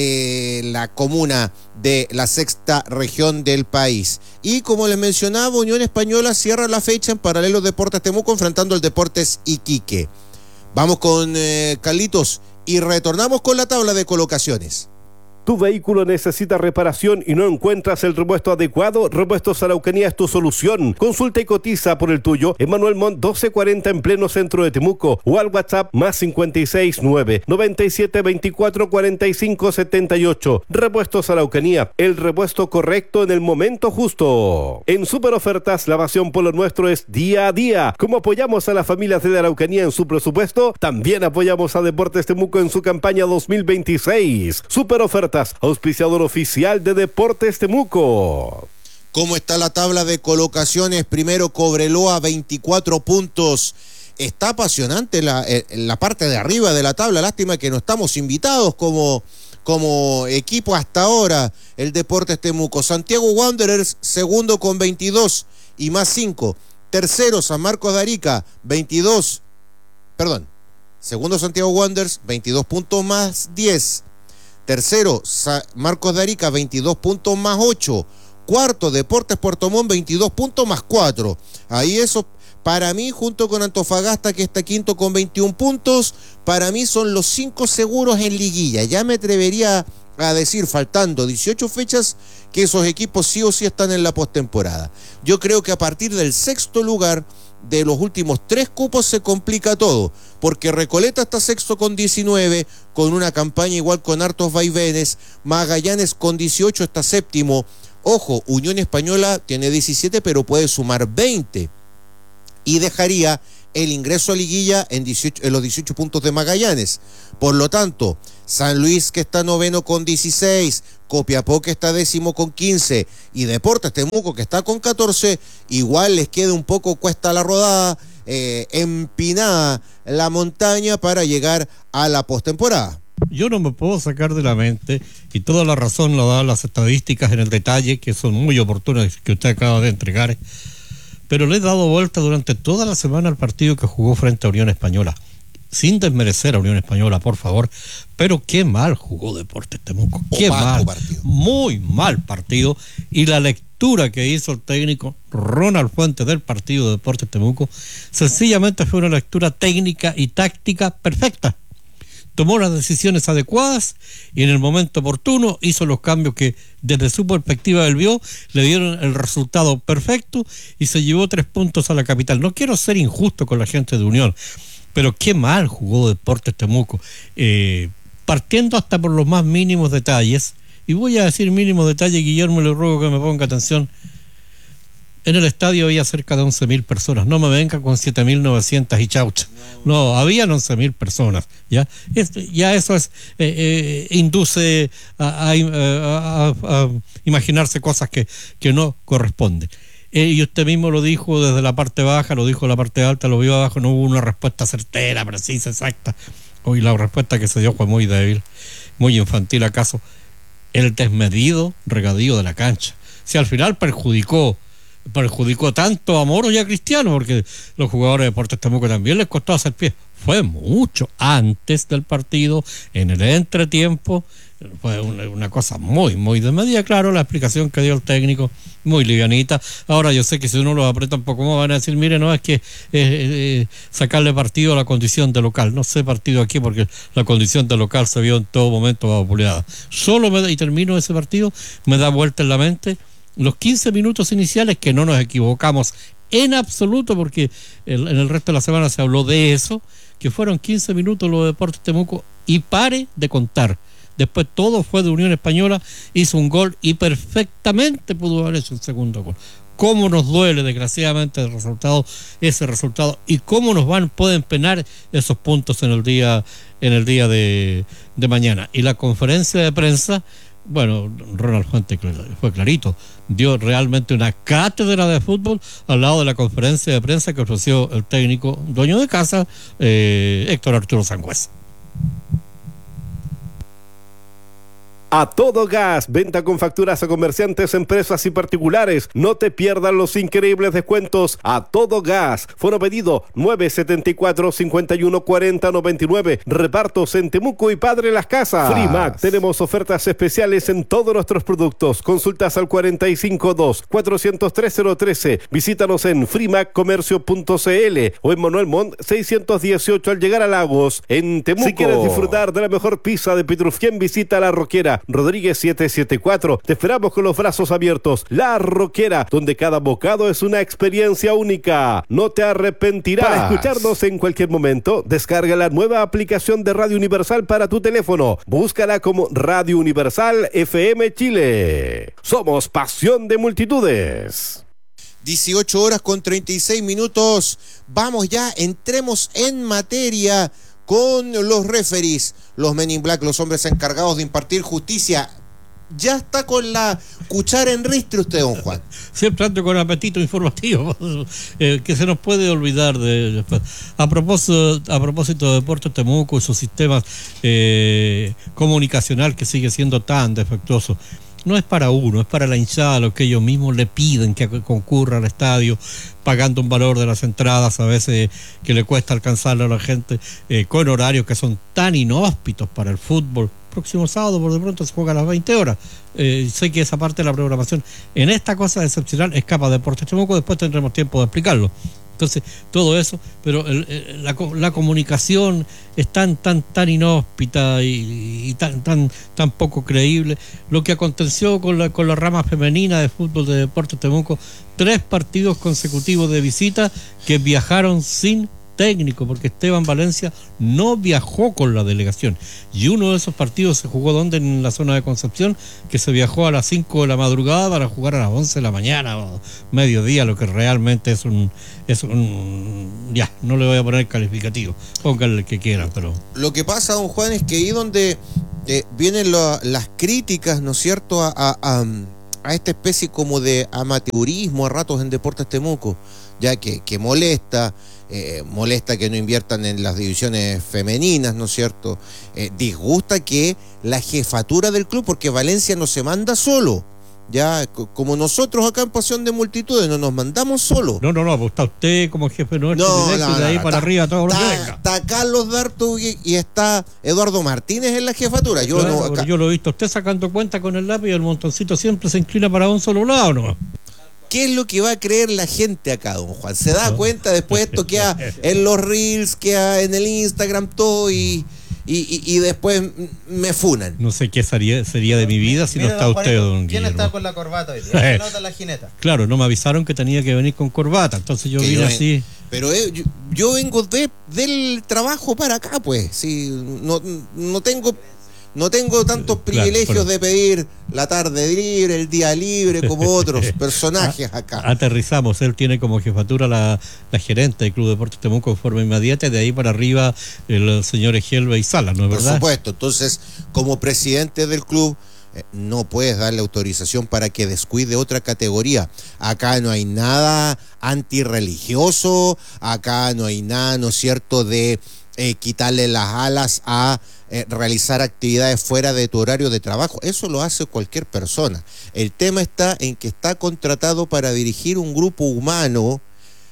Eh, la comuna de la sexta región del país. Y como les mencionaba, Unión Española cierra la fecha en paralelo Deportes Temuco enfrentando al Deportes Iquique. Vamos con eh, Carlitos y retornamos con la tabla de colocaciones. Tu vehículo necesita reparación y no encuentras el repuesto adecuado. Repuestos Araucanía es tu solución. Consulta y cotiza por el tuyo en Manuel Montt doce cuarenta en pleno centro de Temuco o al WhatsApp más cincuenta y seis nueve noventa y siete veinticuatro cuarenta y cinco setenta y ocho. Repuestos Araucanía, el repuesto correcto en el momento justo. En Super Ofertas, la pasión por lo nuestro es día a día. Como apoyamos a las familias de la Araucanía en su presupuesto, también apoyamos a Deportes Temuco en su campaña dos mil veintiséis. Super Ofertas, auspiciador oficial de Deportes Temuco. ¿Cómo está la tabla de colocaciones? Primero Cobreloa, veinticuatro puntos. Está apasionante la, la parte de arriba de la tabla. Lástima que no estamos invitados como, como equipo hasta ahora. El Deportes Temuco. Santiago Wanderers, segundo con veintidós y más cinco. Tercero, San Marcos de Arica, veintidós. Perdón. Segundo, Santiago Wanderers, veintidós puntos más diez. Tercero, Sa- Marcos de Arica, veintidós puntos más ocho. Cuarto, Deportes Puerto Montt, veintidós puntos más cuatro. Ahí eso, para mí, junto con Antofagasta, que está quinto con veintiún puntos, para mí son los cinco seguros en liguilla. Ya me atrevería a decir, faltando dieciocho fechas, que esos equipos sí o sí están en la postemporada. Yo creo que a partir del sexto lugar de los últimos tres cupos se complica todo, porque Recoleta está sexto con diecinueve, con una campaña igual con hartos vaivenes. Magallanes con dieciocho está séptimo. Ojo, Unión Española tiene diecisiete, pero puede sumar veinte y dejaría el ingreso a liguilla en, dieciocho, en los dieciocho puntos de Magallanes. Por lo tanto, San Luis, que está noveno con dieciséis, Copiapó, que está décimo con quince, y Deportes Temuco, que está con catorce, igual les queda un poco cuesta la rodada, eh, empinada la montaña para llegar a la postemporada. Yo no me puedo sacar de la mente, y toda la razón lo dan las estadísticas en el detalle, que son muy oportunas, que usted acaba de entregar, pero le he dado vuelta durante toda la semana al partido que jugó frente a Unión Española, sin desmerecer a Unión Española, por favor, pero qué mal jugó Deportes Temuco, qué Opaco mal, partido. Muy mal partido, y la lectura que hizo el técnico Ronald Fuentes del partido de Deportes Temuco, sencillamente fue una lectura técnica y táctica perfecta. Tomó las decisiones adecuadas y en el momento oportuno hizo los cambios que desde su perspectiva él vio, le dieron el resultado perfecto y se llevó tres puntos a la capital. No quiero ser injusto con la gente de Unión, pero qué mal jugó Deportes Temuco, eh, partiendo hasta por los más mínimos detalles, y voy a decir mínimos detalles, Guillermo, le ruego que me ponga atención. En el estadio había cerca de once mil personas, no me venga con siete mil novecientas y chaucha, no, habían once mil personas, ya, Esto, ya eso es, eh, eh, induce a, a, a, a, a imaginarse cosas que, que no corresponden. Eh, y usted mismo lo dijo desde la parte baja, lo dijo la parte alta, lo vio abajo, no hubo una respuesta certera, precisa, exacta. Hoy la respuesta que se dio fue muy débil, muy infantil acaso. El desmedido regadío de la cancha. Si al final perjudicó, perjudicó tanto a Moro y a Cristiano, porque los jugadores de Deportes Temuco también les costó hacer pie. Fue mucho antes del partido, en el entretiempo. Fue una, una cosa muy, muy de medida, claro, la explicación que dio el técnico, muy livianita. Ahora yo sé que si uno los aprieta un poco más van a decir, mire, no, es que eh, eh, sacarle partido a la condición de local. No sé partido aquí porque la condición de local se vio en todo momento vapuleada. Solo me da, y termino ese partido, me da vuelta en la mente los quince minutos iniciales, que no nos equivocamos en absoluto, porque el, en el resto de la semana se habló de eso, que fueron quince minutos los de Deportes Temuco, y pare de contar. Después todo fue de Unión Española, hizo un gol y perfectamente pudo haber hecho el segundo gol. Cómo nos duele desgraciadamente el resultado, ese resultado, y cómo nos van, pueden penar esos puntos en el día, en el día de, de mañana. Y la conferencia de prensa, bueno, Ronald Fuentes fue clarito, dio realmente una cátedra de fútbol al lado de la conferencia de prensa que ofreció el técnico dueño de casa, eh, Héctor Arturo Sangüesa. A todo gas, venta con facturas a comerciantes, empresas y particulares. No te pierdas los increíbles descuentos. A todo gas. Foro pedido nueve siete cuatro, cinco uno cuatro cero nueve nueve. Repartos en Temuco y Padre Las Casas. Frimac. Tenemos ofertas especiales en todos nuestros productos. Consultas al cuatro cinco dos, cuatro cero tres, cero uno tres. Visítanos en frimac comercio punto c l o en Manuel Montt seiscientos dieciocho al llegar a Lagos, en Temuco. Si quieres disfrutar de la mejor pizza de Petrufien, visita La Roquera Rodríguez siete siete cuatro. Te esperamos con los brazos abiertos. La Roquera, donde cada bocado es una experiencia única. No te arrepentirás. Para escucharnos en cualquier momento, descarga la nueva aplicación de Radio Universal para tu teléfono. Búscala como Radio Universal F M Chile. Somos pasión de multitudes. dieciocho horas con treinta y seis minutos. Vamos ya, entremos en materia con los referees, los Men in Black, los hombres encargados de impartir justicia. Ya está con la cuchara en ristre usted, don Juan. Siempre ando con apetito informativo, eh, que se nos puede olvidar de, de a propósito a propósito de Deportes Temuco y su sistema eh, comunicacional que sigue siendo tan defectuoso. No es para uno, es para la hinchada, lo que ellos mismos le piden que concurra al estadio, pagando un valor de las entradas a veces que le cuesta alcanzarlo a la gente, eh, con horarios que son tan inhóspitos para el fútbol. Próximo sábado por de pronto se juega a las veinte horas. Eh, sé que esa parte de la programación en esta cosa excepcional escapa de Deportes Temuco, después tendremos tiempo de explicarlo. Entonces, todo eso, pero el, el, la, la comunicación es tan, tan, tan inhóspita y, y tan, tan, tan poco creíble. Lo que aconteció con la, con la rama femenina de fútbol de Deportes Temuco, tres partidos consecutivos de visita que viajaron sin técnico, porque Esteban Valencia no viajó con la delegación. Y uno de esos partidos se jugó donde, en la zona de Concepción, que se viajó a las cinco de la madrugada para jugar a las once de la mañana o mediodía, lo que realmente es un, es un ya, no le voy a poner calificativo, pónganle el que quieran, pero... Lo que pasa, don Juan, es que ahí donde eh, vienen lo, las críticas, ¿no es cierto?, a, a, a, a esta especie como de amateurismo a ratos en Deportes Temuco, ya que, que molesta, eh, molesta que no inviertan en las divisiones femeninas, ¿no es cierto? Eh, disgusta que la jefatura del club, porque Valencia no se manda solo, ya como nosotros acá en Pasión de Multitudes no nos mandamos solo. No, no, no, pues está usted como jefe nuestro No, directo, no, y de ahí no, para está, arriba todo lo que está, venga. está Carlos Darto y, y está Eduardo Martínez en la jefatura. Yo Claro, no, pero acá, yo lo he visto a usted sacando cuenta con el lápiz y el montoncito siempre se inclina para un solo lado, ¿no? ¿qué es lo que va a creer la gente acá, don Juan? ¿Se da cuenta después esto queda en los reels, queda en el Instagram, todo y, y, y, y después me funan? No sé qué sería, sería de mi vida si Mira, no está don usted, Juanito, don ¿quién Guillermo? está con la corbata hoy día? Se nota la jineta. Claro, no me avisaron que tenía que venir con corbata, entonces yo Que vine yo- así. Pero eh, yo, yo vengo de, del trabajo para acá, pues. Sí, no, no tengo... No tengo tantos Claro, privilegios pero- de pedir la tarde libre, el día libre, como otros personajes acá. Aterrizamos, él tiene como jefatura la, la gerente del Club Deportes Temuco en forma inmediata, y de ahí para arriba el señor Egelbe y Sala, ¿no es Por verdad? supuesto, entonces, como presidente del club, eh, no puedes darle autorización para que descuide otra categoría. Acá no hay nada antirreligioso, acá no hay nada, ¿no es cierto?, de eh, quitarle las alas a eh, realizar actividades fuera de tu horario de trabajo. Eso lo hace cualquier persona. El tema está en que está contratado para dirigir un grupo humano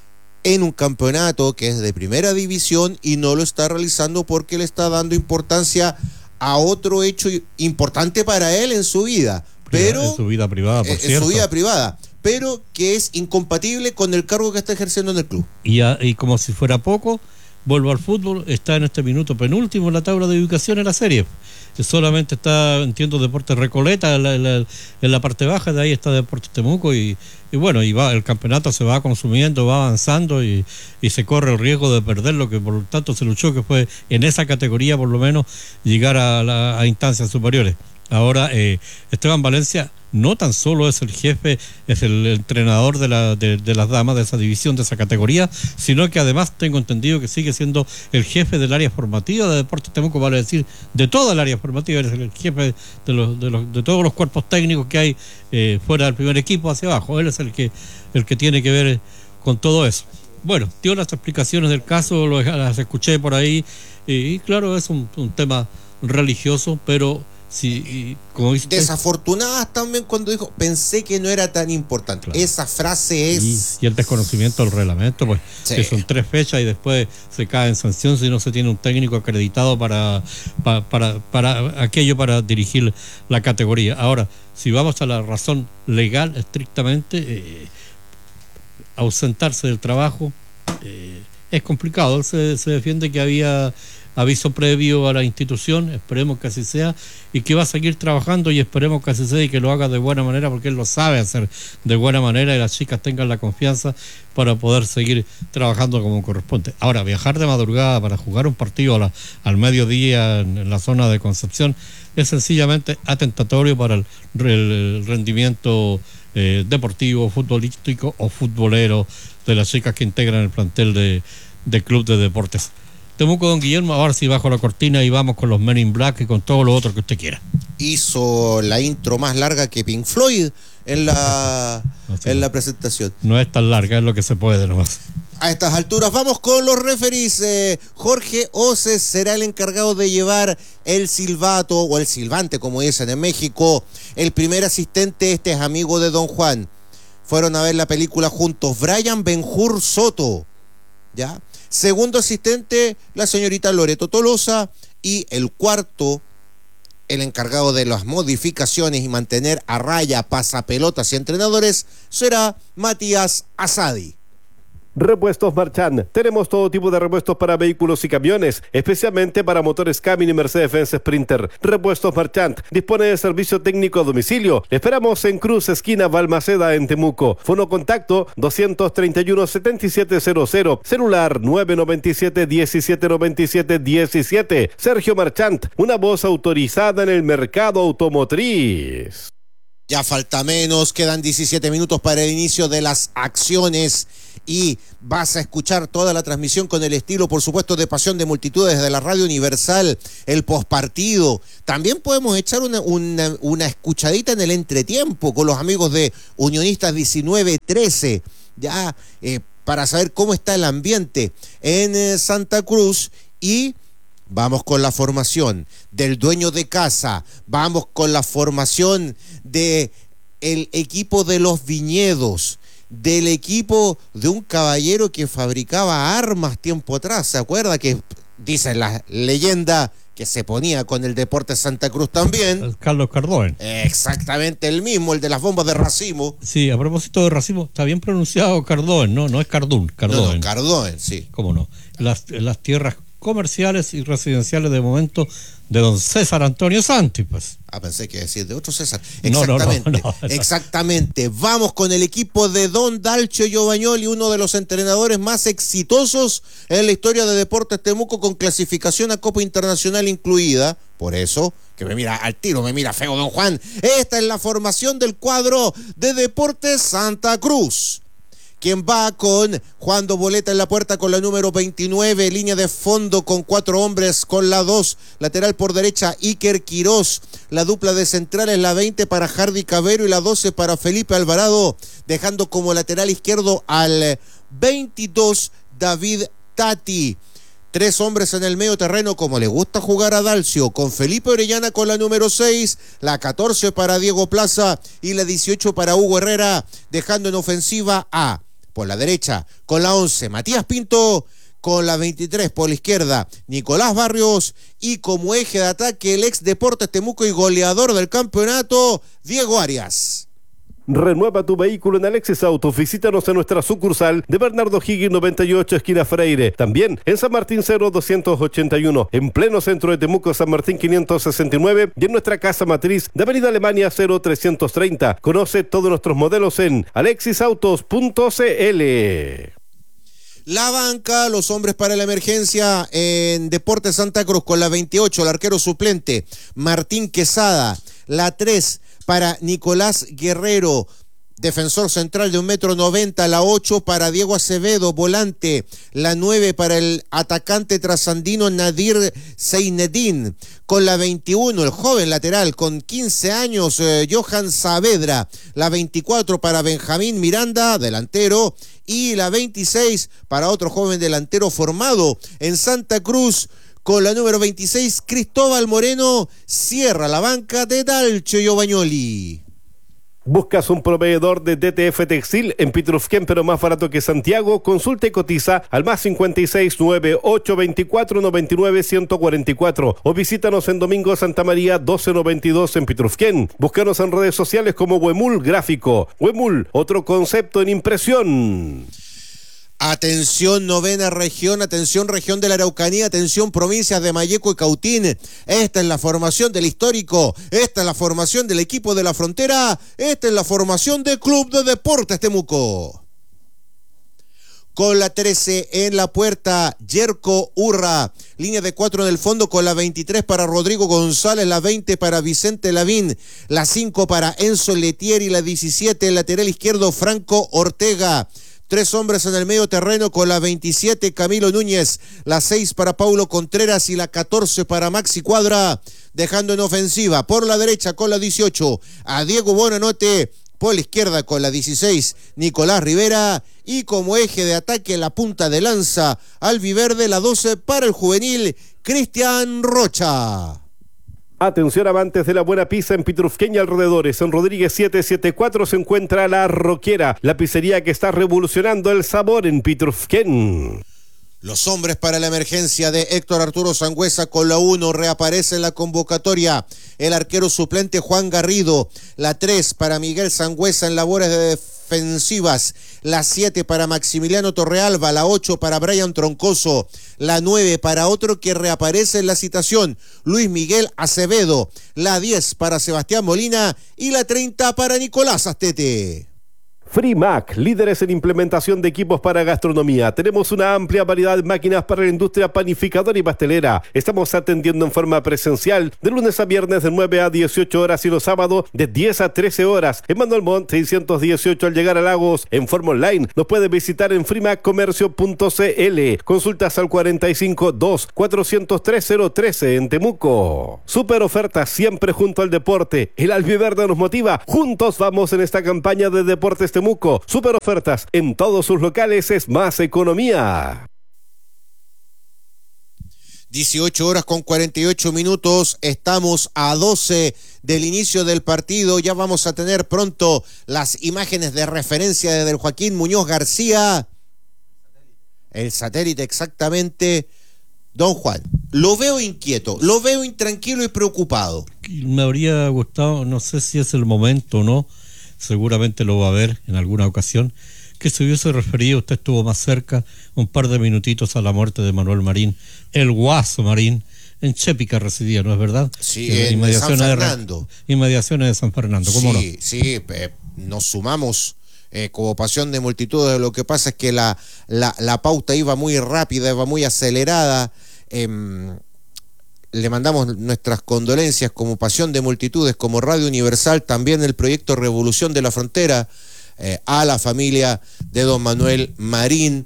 en un campeonato que es de primera división y no lo está realizando porque le está dando importancia a otro hecho importante para él en su vida, pero en su vida privada, por eh, en cierto. su vida privada, pero que es incompatible con el cargo que está ejerciendo en el club. Y, a- y como si fuera poco, vuelvo al fútbol, está en este minuto penúltimo en la tabla de ubicación en la serie. Solamente está, entiendo, Deportes Recoleta en la, en la, en la parte baja, de ahí está Deportes Temuco, y, y bueno, y va, el campeonato se va consumiendo, va avanzando, y, y se corre el riesgo de perder lo que por lo tanto se luchó, que fue en esa categoría por lo menos llegar a, la, a instancias superiores. Ahora, eh, Esteban Valencia no tan solo es el jefe, es el entrenador de, la, de, de las damas de esa división, de esa categoría, sino que además tengo entendido que sigue siendo el jefe del área formativa de Deportes Temuco, vale decir, de toda el área formativa, es el jefe de, los, de, los, de todos los cuerpos técnicos que hay eh, fuera del primer equipo hacia abajo. Él es el que, el que tiene que ver con todo eso. Bueno, dio las explicaciones del caso, lo, las escuché por ahí, y, y claro, es un, un tema religioso, pero... Sí, y como dice usted, Desafortunadas también cuando dijo, pensé que no era tan importante. Claro. Esa frase es... y, y el desconocimiento del reglamento, pues Sí. que son tres fechas y después se cae en sanción si no se tiene un técnico acreditado para, para, para, para aquello, para dirigir la categoría. Ahora, si vamos a la razón legal estrictamente, eh, ausentarse del trabajo eh, es complicado. Él se, se defiende que había aviso previo a la institución, esperemos que así sea, y que va a seguir trabajando, y esperemos que así sea y que lo haga de buena manera, porque él lo sabe hacer de buena manera y las chicas tengan la confianza para poder seguir trabajando como corresponde. Ahora, viajar de madrugada para jugar un partido a la, al mediodía en, en la zona de Concepción es sencillamente atentatorio para el, el rendimiento eh, deportivo, futbolístico o futbolero de las chicas que integran el plantel de, de Club de Deportes Temuco. Don Guillermo, ahora sí bajo la cortina y vamos con los Men in Black y con todo lo otro que usted quiera. Hizo la intro más larga que Pink Floyd en la, No, sí, en no. la presentación. No es tan larga, es lo que se puede nomás. A estas alturas vamos con los referees. Eh, Jorge Oces será el encargado de llevar el silbato o el silbante, como dicen en México. El primer asistente, este es amigo de Don Juan. Fueron a ver la película juntos, Brian Benjur Soto, ¿ya? Segundo asistente, la señorita Loreto Tolosa. Y el cuarto, el encargado de las modificaciones y mantener a raya pasapelotas y entrenadores, será Matías Asadi. Repuestos Marchand. Tenemos todo tipo de repuestos para vehículos y camiones, especialmente para motores Camin y Mercedes-Benz Sprinter. Repuestos Marchand dispone de servicio técnico a domicilio. Le esperamos en Cruz, esquina Balmaceda, en Temuco. Fono contacto doscientos treinta y uno, setenta y siete cero cero. Celular nueve nueve siete, diecisiete noventa y siete diecisiete. Sergio Marchand, una voz autorizada en el mercado automotriz. Ya falta menos, quedan diecisiete minutos para el inicio de las acciones y vas a escuchar toda la transmisión con el estilo, por supuesto, de Pasión de Multitudes desde la Radio Universal, el postpartido. También podemos echar una, una, una escuchadita en el entretiempo con los amigos de Unionistas diecinueve trece, ya eh, para saber cómo está el ambiente en eh, Santa Cruz. Y vamos con la formación del dueño de casa, vamos con la formación de el equipo de los viñedos, del equipo de un caballero que fabricaba armas tiempo atrás. ¿Se acuerda que dice la leyenda que se ponía con el Deportes Santa Cruz también? Carlos Cardón. Exactamente el mismo, el de las bombas de racimo. Sí, a propósito de racimo, está bien pronunciado Cardón, no, no es Cardún, Cardón. No, no, Cardón, sí. ¿Cómo no? Las, las tierras comerciales y residenciales de momento de don César Antonio Santi, pues. Ah, pensé que decir de otro César. No, Exactamente, no, no, no, no. exactamente. Vamos con el equipo de don Dalcio Giovagnoli, uno de los entrenadores más exitosos en la historia de Deportes Temuco, con clasificación a Copa Internacional incluida. Por eso, que me mira al tiro, me mira feo don Juan. Esta es la formación del cuadro de Deportes Santa Cruz, quien va con Juan Doboleta en la puerta con la número veintinueve, línea de fondo con cuatro hombres, con la dos, lateral por derecha Iker Quirós, la dupla de centrales, la veinte para Hardy Cabero y la doce para Felipe Alvarado, dejando como lateral izquierdo al veintidós David Tati. Tres hombres en el medio terreno, como le gusta jugar a Dalcio, con Felipe Orellana con la número seis, la catorce para Diego Plaza y la dieciocho para Hugo Herrera, dejando en ofensiva a, por la derecha, con la once, Matías Pinto, con la veintitrés por la izquierda, Nicolás Barrios, y como eje de ataque el ex Deportes Temuco y goleador del campeonato, Diego Arias. Renueva tu vehículo en Alexis Autos. Visítanos en nuestra sucursal de Bernardo Higgins noventa y ocho, esquina Freire. También en San Martín cero doscientos ochenta y uno, en pleno centro de Temuco, San Martín quinientos sesenta y nueve, y en nuestra casa matriz de Avenida Alemania cero trescientos treinta. Conoce todos nuestros modelos en alexis autos punto c l. La banca, los hombres para la emergencia en Deportes Santa Cruz, con la veintiocho, el arquero suplente Martín Quesada, la tres para Nicolás Guerrero, defensor central de un metro noventa, la ocho para Diego Acevedo, volante, la nueve para el atacante trasandino Nadir Seinedín, con la veintiuno, el joven lateral con quince años, eh, Johan Saavedra, la veinticuatro para Benjamín Miranda, delantero, y la veintiséis para otro joven delantero formado en Santa Cruz, con la número veintiséis, Cristóbal Moreno. Cierra la banca de Dalcio Giovagnoli. ¿Buscas un proveedor de D T F Textil en Pitrufquén, pero más barato que Santiago? Consulta y cotiza al más cincuenta y seis, nueve ocho veinticuatro, noventa y nueve, ciento cuarenta y cuatro, o visítanos en Domingo Santa María doce noventa y dos en Pitrufquén. Búscanos en redes sociales como Huemul Gráfico. Huemul, otro concepto en impresión. Atención novena región, atención región de la Araucanía, atención provincias de Mayeco y Cautín. Esta es la formación del histórico, esta es la formación del equipo de la frontera, esta es la formación del Club de Deportes Temuco. Con la trece en la puerta, Yerko Urra. Línea de cuatro en el fondo con la veintitrés para Rodrigo González, la veinte para Vicente Lavín, la cinco para Enzo Letieri, la diecisiete, el lateral izquierdo Franco Ortega. Tres hombres en el medio terreno con la veintisiete, Camilo Núñez, la seis para Paulo Contreras y la catorce para Maxi Cuadra, dejando en ofensiva por la derecha con la dieciocho a Diego Bonanote, por la izquierda con la dieciséis, Nicolás Rivera, y como eje de ataque la punta de lanza albiverde, la doce para el juvenil, Cristian Rocha. Atención amantes de la buena pizza en Pitrufquén y alrededores. En Rodríguez setecientos setenta y cuatro se encuentra La Roquera, la pizzería que está revolucionando el sabor en Pitrufquén. Los hombres para la emergencia de Héctor Arturo Sangüesa con la uno, reaparece en la convocatoria el arquero suplente Juan Garrido, la tres para Miguel Sangüesa en labores defensivas, la siete para Maximiliano Torrealba, la ocho para Brian Troncoso, la nueve para otro que reaparece en la citación, Luis Miguel Acevedo, la diez para Sebastián Molina y la treinta para Nicolás Astete. Frimac, líderes en implementación de equipos para gastronomía. Tenemos una amplia variedad de máquinas para la industria panificadora y pastelera. Estamos atendiendo en forma presencial de lunes a viernes de nueve a dieciocho horas y los sábados de diez a trece horas. En Manuel Montt seiscientos dieciocho al llegar a Lagos. En forma online nos puede visitar en frimac comercio punto c l. Consultas al cuarenta y cinco dos cuatrocientos tres cero trece en Temuco. Super ofertas siempre junto al deporte. El albiverde nos motiva. Juntos vamos en esta campaña de deportes Temuco. Super ofertas en todos sus locales, es más economía. dieciocho horas con cuarenta y ocho minutos, estamos a doce del inicio del partido, ya vamos a tener pronto las imágenes de referencia desde el Joaquín Muñoz García, el satélite exactamente. Don Juan, lo veo inquieto, lo veo intranquilo y preocupado. Me habría gustado, no sé si es el momento o no, seguramente lo va a ver en alguna ocasión, que se hubiese referido, usted estuvo más cerca, un par de minutitos a la muerte de Manuel Marín, el Guaso Marín, en Chépica residía, ¿no es verdad? Sí, en, en San Fernando. De, inmediaciones de San Fernando, ¿cómo sí, no? Sí, eh, nos sumamos eh, como pasión de multitudes. Lo que pasa es que la, la, la pauta iba muy rápida, iba muy acelerada. Eh, Le mandamos nuestras condolencias como Pasión de Multitudes, como Radio Universal, también el proyecto Revolución de la Frontera, eh, a la familia de don Manuel Marín,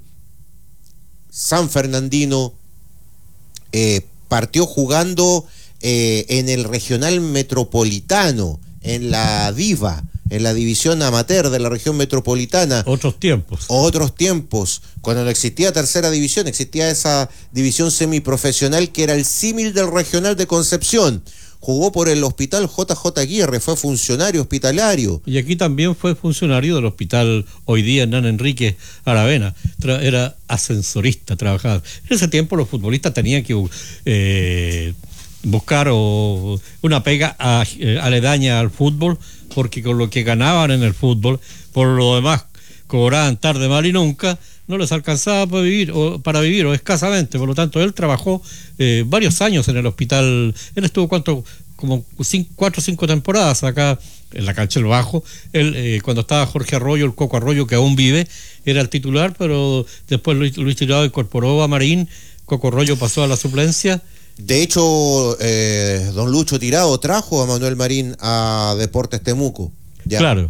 San Fernandino. Eh, partió jugando eh, en el Regional Metropolitano, en la Diva, en la división amateur de la región metropolitana. Otros tiempos. Otros tiempos. Cuando no existía tercera división, existía esa división semiprofesional que era el símil del Regional de Concepción. Jugó por el Hospital J J Aguirre, fue funcionario hospitalario. Y aquí también fue funcionario del hospital, hoy día Hernán Enrique Aravena. Tra- era ascensorista, trabajaba. En ese tiempo los futbolistas tenían que eh, buscar o, una pega a, eh, aledaña al fútbol, porque con lo que ganaban en el fútbol, por lo demás cobraban tarde, mal y nunca, no les alcanzaba para vivir o, para vivir o escasamente. Por lo tanto, él trabajó eh, varios años en el hospital. Él estuvo cuánto, como cinco, cuatro o cinco temporadas acá en la cancha del Bajo. Él, eh, cuando estaba Jorge Arroyo, el Coco Arroyo, que aún vive, era el titular, pero después Luis, Luis Tirado incorporó a Marín, Coco Arroyo pasó a la suplencia. De hecho, eh, don Lucho Tirado trajo a Manuel Marín a Deportes Temuco. Ya. Claro.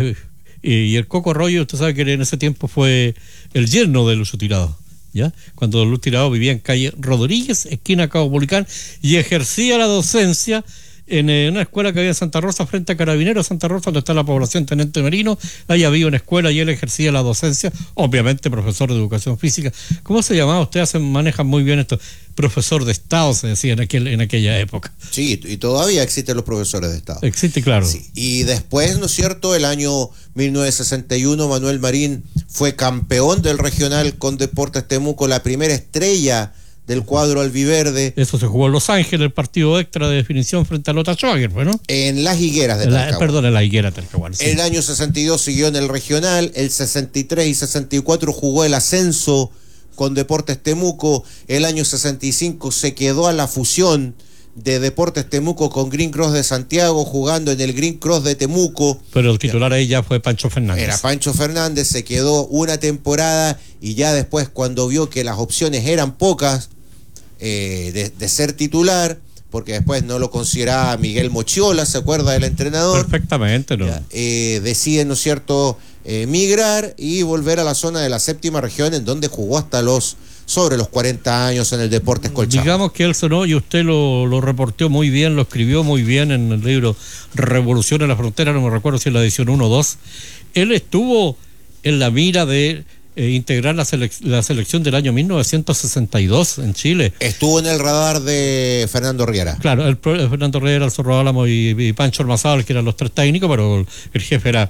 Y el Coco Arroyo, usted sabe que en ese tiempo fue el yerno de Lucho Tirado, ¿ya? Cuando don Lucho Tirado vivía en calle Rodríguez, esquina Cabo Policán, y ejercía la docencia en una escuela que había en Santa Rosa, frente a Carabineros Santa Rosa, donde está la población Teniente Merino. Ahí había una escuela y él ejercía la docencia, obviamente profesor de educación física. ¿Cómo se llamaba? Ustedes hacen, manejan muy bien esto. Profesor de Estado, se decía en, aquel, en aquella época. Sí, y todavía existen los profesores de Estado. Existe, claro. Sí. Y después, ¿no es cierto?, el año mil novecientos sesenta y uno, Manuel Marín fue campeón del regional con Deportes Temuco, la primera estrella del cuadro albiverde. Eso se jugó en Los Ángeles, el partido extra de definición frente a Lota Schwager, ¿no? En las higueras de la, Talcahuano. Perdón, en la higuera de Talcahuano. Sí. El año sesenta y dos siguió en el regional, el sesenta y tres y sesenta y cuatro jugó el ascenso con Deportes Temuco, el año sesenta y cinco se quedó a la fusión de Deportes Temuco con Green Cross de Santiago, jugando en el Green Cross de Temuco. Pero el titular ahí ya fue Pancho Fernández. Era Pancho Fernández, se quedó una temporada y ya después, cuando vio que las opciones eran pocas eh, de, de ser titular, porque después no lo consideraba Miguel Mochiola, ¿se acuerda del entrenador? Perfectamente, ¿no? Ya, eh, deciden, ¿no es cierto?, eh, migrar y volver a la zona de la séptima región, en donde jugó hasta los sobre los cuarenta años en el Deportes Colchagua. Digamos que él sonó, y usted lo, lo reportó muy bien, lo escribió muy bien en el libro Revolución en la Frontera, no me recuerdo si en la edición uno o dos. Él estuvo en la mira de eh, integrar la, selec- la selección del año mil novecientos sesenta y dos en Chile. Estuvo en el radar de Fernando Riera. Claro, el, el Fernando Riera, el Zorro Álamo y, y Pancho Ormazábal, que eran los tres técnicos, pero el jefe era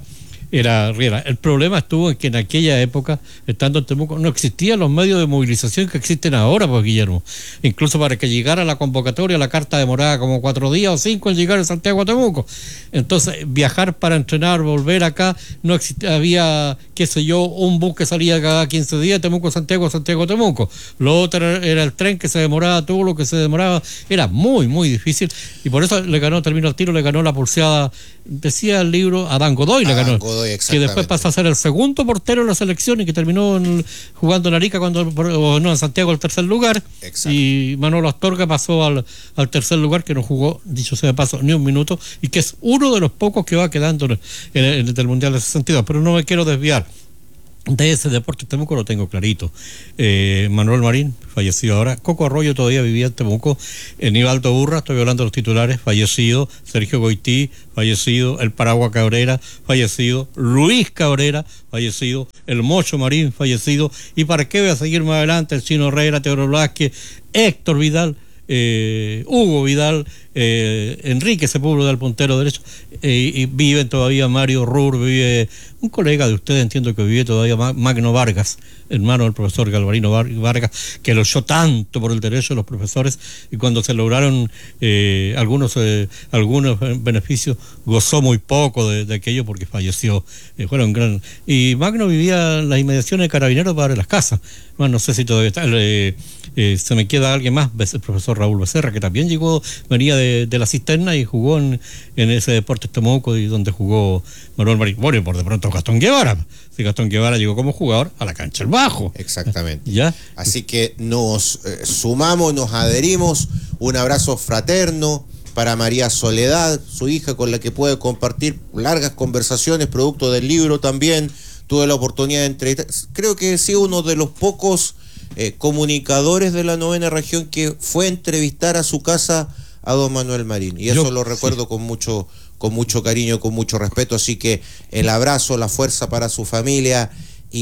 era Riera. El problema estuvo en que en aquella época, estando en Temuco, no existían los medios de movilización que existen ahora, pues, Guillermo. Incluso para que llegara la convocatoria, la carta demoraba como cuatro días o cinco en llegar a Santiago a Temuco. Entonces, viajar para entrenar, volver acá, no existía, había, qué sé yo, un bus que salía cada quince días, Temuco, Santiago, Santiago, Temuco. Lo otro era el tren que se demoraba, todo lo que se demoraba, era muy, muy difícil. Y por eso le ganó, terminó el tiro, le ganó la pulseada, decía el libro, Adán Godoy le ganó. Godoy, que después pasa a ser el segundo portero de la selección y que terminó en, jugando en Arica cuando, o no, en Santiago el tercer lugar. Exacto. Y Manolo Astorga pasó al, al tercer lugar, que no jugó, dicho sea de paso, ni un minuto, y que es uno de los pocos que va quedando en el, en el, en el Mundial de sesenta y dos. Pero no me quiero desviar de ese Deportes Temuco, lo tengo clarito. eh, Manuel Marín, fallecido ahora. Coco Arroyo todavía vivía en Temuco. Nivaldo Urra, estoy hablando de los titulares, fallecido. Sergio Goití, fallecido. El Paragua Cabrera, fallecido. Luis Cabrera, fallecido. El Mocho Marín, fallecido. Y para qué voy a seguir más adelante, el Chino Herrera, Teodoro Vázquez, Héctor Vidal, eh, Hugo Vidal, eh, Enrique Sepúlveda, del puntero derecho, eh, y viven todavía Mario Rur, vive un colega de ustedes, entiendo que vive todavía Magno Vargas, hermano del profesor Galvarino Vargas, que luchó tanto por el derecho de los profesores, y cuando se lograron eh, algunos eh, algunos beneficios, gozó muy poco de, de aquello porque falleció. Eh, fueron gran... Y Magno vivía en las inmediaciones de Carabineros para las casas. Bueno, no sé si todavía está, eh, eh, se me queda alguien más, el profesor Raúl Becerra, que también llegó, venía de, de la cisterna y jugó en, en ese Deportes Temuco, y donde jugó Manuel Marín. Bueno, y por de pronto Gastón Guevara. Si Gastón Guevara llegó como jugador a la cancha el bajo. Exactamente. ¿Ya? Así que nos eh, sumamos, nos adherimos. Un abrazo fraterno para María Soledad, su hija, con la que puede compartir largas conversaciones, producto del libro también. Tuve la oportunidad de entrevistar. Creo que he sido uno de los pocos eh, comunicadores de la novena región que fue a entrevistar a su casa a don Manuel Marín. Y eso Yo, lo recuerdo sí. con mucho... con mucho cariño, con mucho respeto, así que el abrazo, la fuerza para su familia,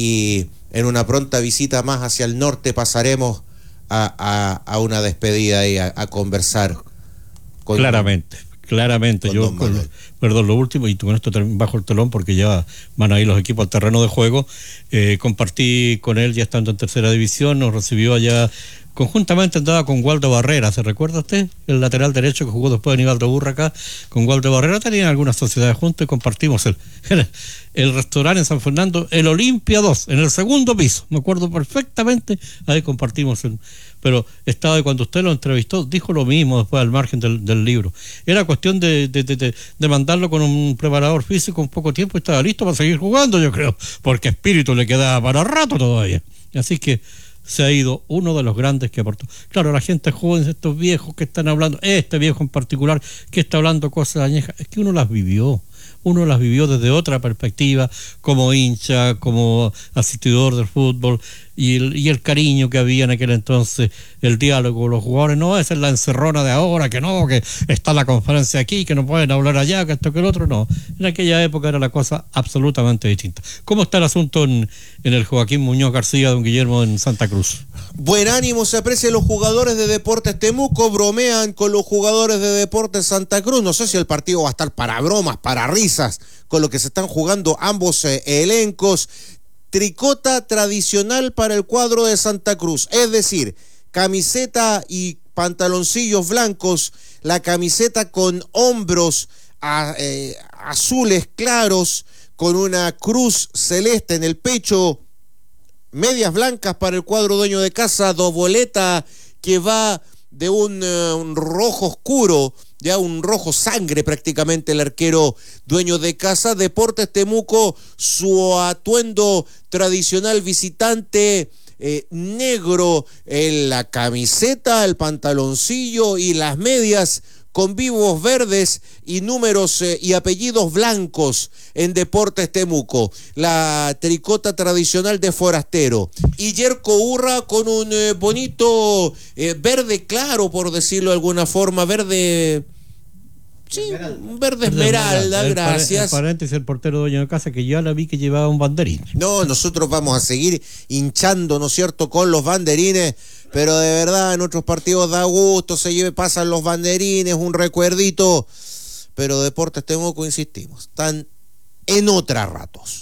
y en una pronta visita más hacia el norte pasaremos a, a, a una despedida y a, a conversar con claramente, don, claramente, con yo con, perdón, lo último, y con esto bajo el telón porque ya van a ir los equipos al terreno de juego. eh, compartí con él ya estando en tercera división, nos recibió allá. Conjuntamente andaba con Waldo Barrera, ¿se recuerda usted? El lateral derecho que jugó después de Nivaldo Urra acá, con Waldo Barrera tenían algunas sociedades juntas y compartimos el, el, el restaurante en San Fernando, el Olimpia dos, en el segundo piso, me acuerdo perfectamente, ahí compartimos el, pero estaba de cuando usted lo entrevistó, dijo lo mismo después al margen del, del libro. Era cuestión de, de, de, de, de mandarlo con un preparador físico en poco tiempo y estaba listo para seguir jugando, yo creo, porque espíritu le quedaba para rato todavía. Así que se ha ido uno de los grandes que aportó. Claro, la gente joven, estos viejos que están hablando, este viejo en particular, que está hablando cosas añejas, es que uno las vivió. Uno las vivió desde otra perspectiva, como hincha, como asistidor del fútbol, y el, y el cariño que había en aquel entonces, el diálogo con los jugadores. No, esa es la encerrona de ahora, que no, que está la conferencia aquí, que no pueden hablar allá, que esto, que el otro, no. En aquella época era la cosa absolutamente distinta. ¿Cómo está el asunto en, en el Joaquín Muñoz García, don Guillermo, en Santa Cruz? Buen ánimo se aprecia. Los jugadores de Deportes Temuco bromean con los jugadores de Deportes Santa Cruz. No sé si el partido va a estar para bromas, para risas, con lo que se están jugando ambos eh, elencos. Tricota tradicional para el cuadro de Santa Cruz, es decir, camiseta y pantaloncillos blancos, la camiseta con hombros a, eh, azules claros, con una cruz celeste en el pecho, medias blancas para el cuadro dueño de casa, doboleta que va de un, uh, un rojo oscuro, ya un rojo sangre prácticamente, el arquero dueño de casa. Deportes Temuco, su atuendo tradicional visitante, eh, negro en la camiseta, el pantaloncillo y las medias, con vivos verdes y números eh, y apellidos blancos en Deportes Temuco. La tricota tradicional de Forastero. Y Yerko Urra con un eh, bonito eh, verde claro, por decirlo de alguna forma, verde... Sí, un verde esmeralda, el gracias. El paréntesis, el portero dueño de casa, que ya la vi que llevaba un banderín. No, nosotros vamos a seguir hinchando, ¿no es cierto?, con los banderines, pero de verdad en otros partidos da gusto, se lleve, pasan los banderines, un recuerdito, pero Deportes Temuco, insistimos, están en otra ratos.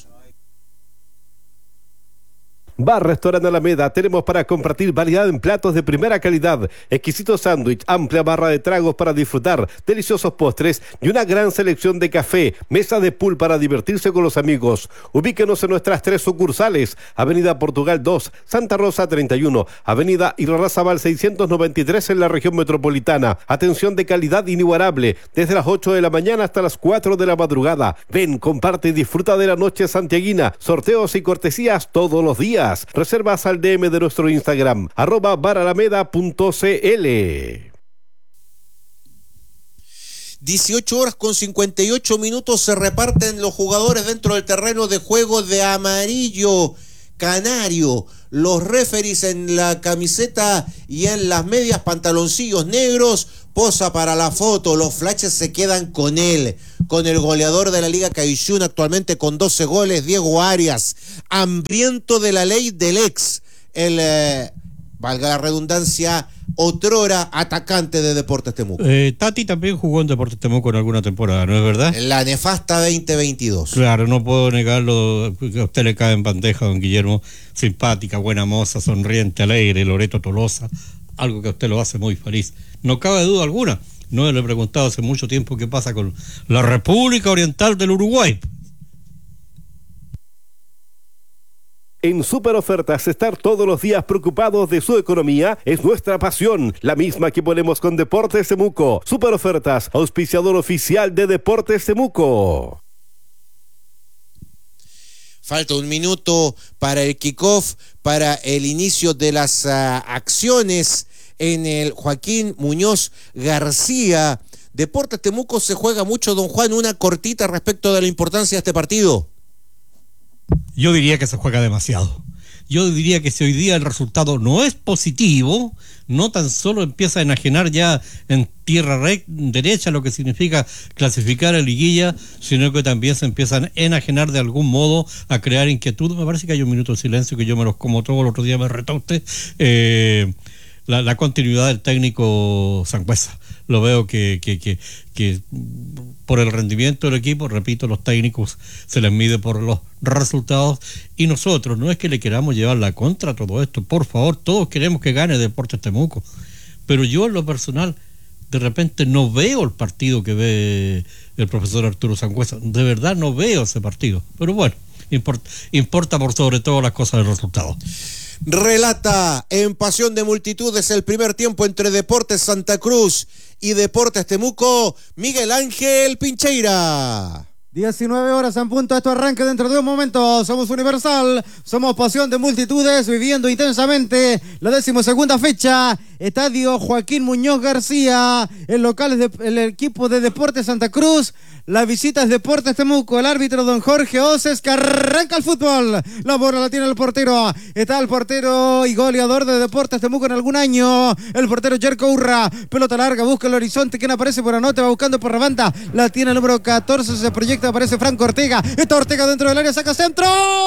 Bar Restaurante Alameda, tenemos para compartir variedad en platos de primera calidad, exquisito sándwich, amplia barra de tragos para disfrutar, deliciosos postres y una gran selección de café, mesa de pool para divertirse con los amigos. Ubíquenos en nuestras tres sucursales, Avenida Portugal dos, Santa Rosa treinta y uno, Avenida Irarrázaval seiscientos noventa y tres en la región metropolitana. Atención de calidad inigualable, desde las ocho de la mañana hasta las cuatro de la madrugada. Ven, comparte y disfruta de la noche santiaguina, sorteos y cortesías todos los días. Reservas al D M de nuestro Instagram, arroba baralameda punto cl. dieciocho horas con cincuenta y ocho minutos se reparten los jugadores dentro del terreno de juego de amarillo canario. Los referees en la camiseta y en las medias pantaloncillos negros posa para la foto. Los flashes se quedan con él, con el goleador de la Liga Caixún actualmente con doce goles, Diego Arias, hambriento de la ley del ex, el, eh, valga la redundancia, otrora atacante de Deportes Temuco. Eh, Tati también jugó en Deportes Temuco en alguna temporada, ¿no es verdad? La nefasta veinte veintidós. Claro, no puedo negarlo, que a usted le cae en bandeja, don Guillermo, simpática, buena moza, sonriente, alegre, Loreto Tolosa, algo que a usted lo hace muy feliz. No cabe duda alguna. No le he preguntado hace mucho tiempo qué pasa con la República Oriental del Uruguay. En Super Ofertas, estar todos los días preocupados de su economía es nuestra pasión, la misma que ponemos con Deportes Temuco. Super Ofertas, auspiciador oficial de Deportes Temuco. Falta un minuto para el kickoff, para el inicio de las uh, acciones en el Joaquín Muñoz García. Deportes Temuco se juega mucho, don Juan, una cortita respecto de la importancia de este partido. Yo diría que se juega demasiado. Yo diría que si hoy día el resultado no es positivo, no tan solo empieza a enajenar ya en tierra rec- derecha lo que significa clasificar a liguilla, sino que también se empiezan a enajenar de algún modo, a crear inquietud. Me parece que hay un minuto de silencio que yo me los como todo, el otro día me retó usted. Eh, la, la continuidad del técnico Sangüesa. Lo veo que, que, que, que por el rendimiento del equipo, repito, los técnicos se les mide por los resultados, y nosotros no es que le queramos llevar la contra a todo esto, por favor, todos queremos que gane Deportes Temuco, pero yo en lo personal de repente no veo el partido que ve el profesor Arturo Sangüesa, de verdad no veo ese partido, pero bueno, importa, importa por sobre todo las cosas del resultado. Relata en Pasión de Multitudes el primer tiempo entre Deportes Santa Cruz y Deportes Temuco, Miguel Ángel Pincheira. diecinueve horas en punto, esto arranca dentro de un momento. Somos Universal, somos Pasión de Multitudes, viviendo intensamente la decimosegunda fecha. Estadio Joaquín Muñoz García, el local es de, el equipo de Deportes Santa Cruz. La visita es Deportes Temuco, el árbitro don Jorge Oces, que arranca el fútbol. La bola la tiene el portero. Está el portero y goleador de Deportes Temuco en algún año, el portero Jerko Urra. Pelota larga, busca el horizonte. ¿Quién aparece por anote? Va buscando por Rebanda. La tiene el número catorce, se proyecta, aparece Franco Ortega. Está Ortega dentro del área, saca centro.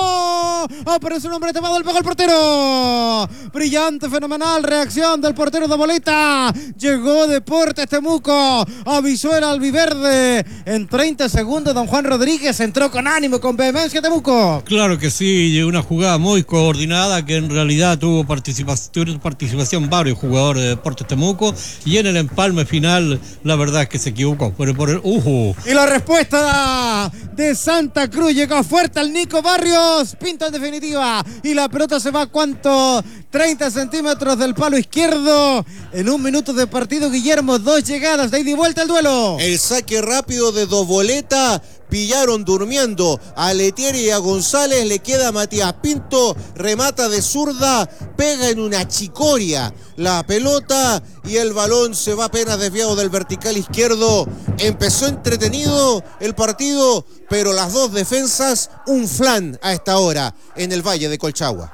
Aparece un hombre tomado, el pega el portero. Brillante, fenomenal reacción del portero de boleta. Llegó Deportes Temuco, avisó el albiverde. En treinta segundos, don Juan Rodríguez entró con ánimo, con vehemencia Temuco. Claro que sí, una jugada muy coordinada que en realidad tuvo participación, participación varios jugadores de Deportes Temuco, y en el empalme final la verdad es que se equivocó. Pero por el uh Y la respuesta de Santa Cruz llegó fuerte al Nico Barrios, pinta en definitiva, y la pelota se va, ¿cuánto? treinta centímetros del palo izquierdo. En un minuto de partido, Guillermo, dos llegadas de ida y vuelta al duelo. El saque rápido de Doboleta, pillaron durmiendo a Letieri y a González, le queda a Matías Pinto, remata de zurda, pega en una chicoria la pelota y el balón se va apenas desviado del vertical izquierdo. Empezó entretenido el partido, pero las dos defensas, un flan a esta hora en el Valle de Colchagua.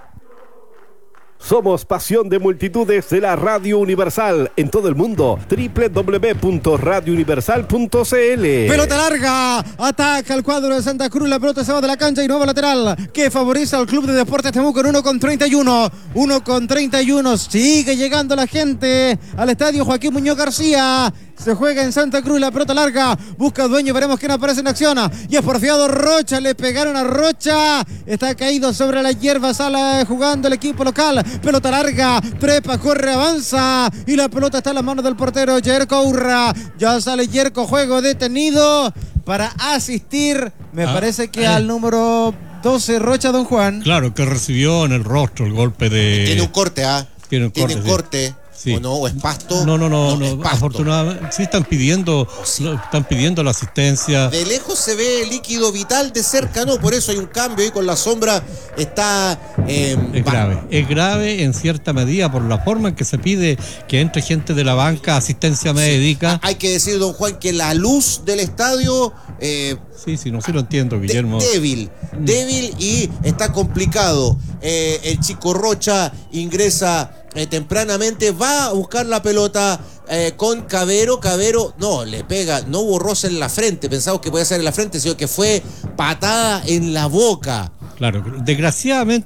Somos Pasión de Multitudes de la Radio Universal en todo el mundo. doble u doble u doble u punto radio universal punto c l. Pelota larga, ataca el cuadro de Santa Cruz, la pelota se va de la cancha y nueva lateral que favorece al Club de Deportes Temuco en uno con treinta y uno. uno con treinta y uno, sigue llegando la gente al estadio Joaquín Muñoz García. Se juega en Santa Cruz, la pelota larga. Busca dueño, veremos quién aparece en acción. Y es porfiado Rocha, le pegaron a Rocha. Está caído sobre la hierba, sale jugando el equipo local. Pelota larga, trepa, corre, avanza. Y la pelota está en las manos del portero Yerko Urra. Ya sale Yerko, juego detenido para asistir, me ah, parece que eh. al número doce, Rocha, don Juan. Claro, que recibió en el rostro el golpe de... Tiene un corte, ¿ah? ¿eh? Tiene un corte. Tiene corte. Sí. Sí. ¿O no? ¿O es pasto? No, no, no, no, no afortunadamente sí están pidiendo, sí. están pidiendo la asistencia. De lejos se ve líquido vital, de cerca no, por eso hay un cambio ahí con la sombra, está... Eh, es grave, es grave en cierta medida por la forma en que se pide que entre gente de la banca, asistencia médica. Sí. Hay que decir, don Juan, que la luz del estadio... Eh, sí, sí, no sí lo entiendo, Guillermo. De, débil, débil y está complicado. Eh, el chico Rocha ingresa... Eh, tempranamente, va a buscar la pelota eh, con Cavero, Cavero, no, le pega, no hubo roce en la frente, pensamos que podía ser en la frente, sino que fue patada en la boca. Claro, desgraciadamente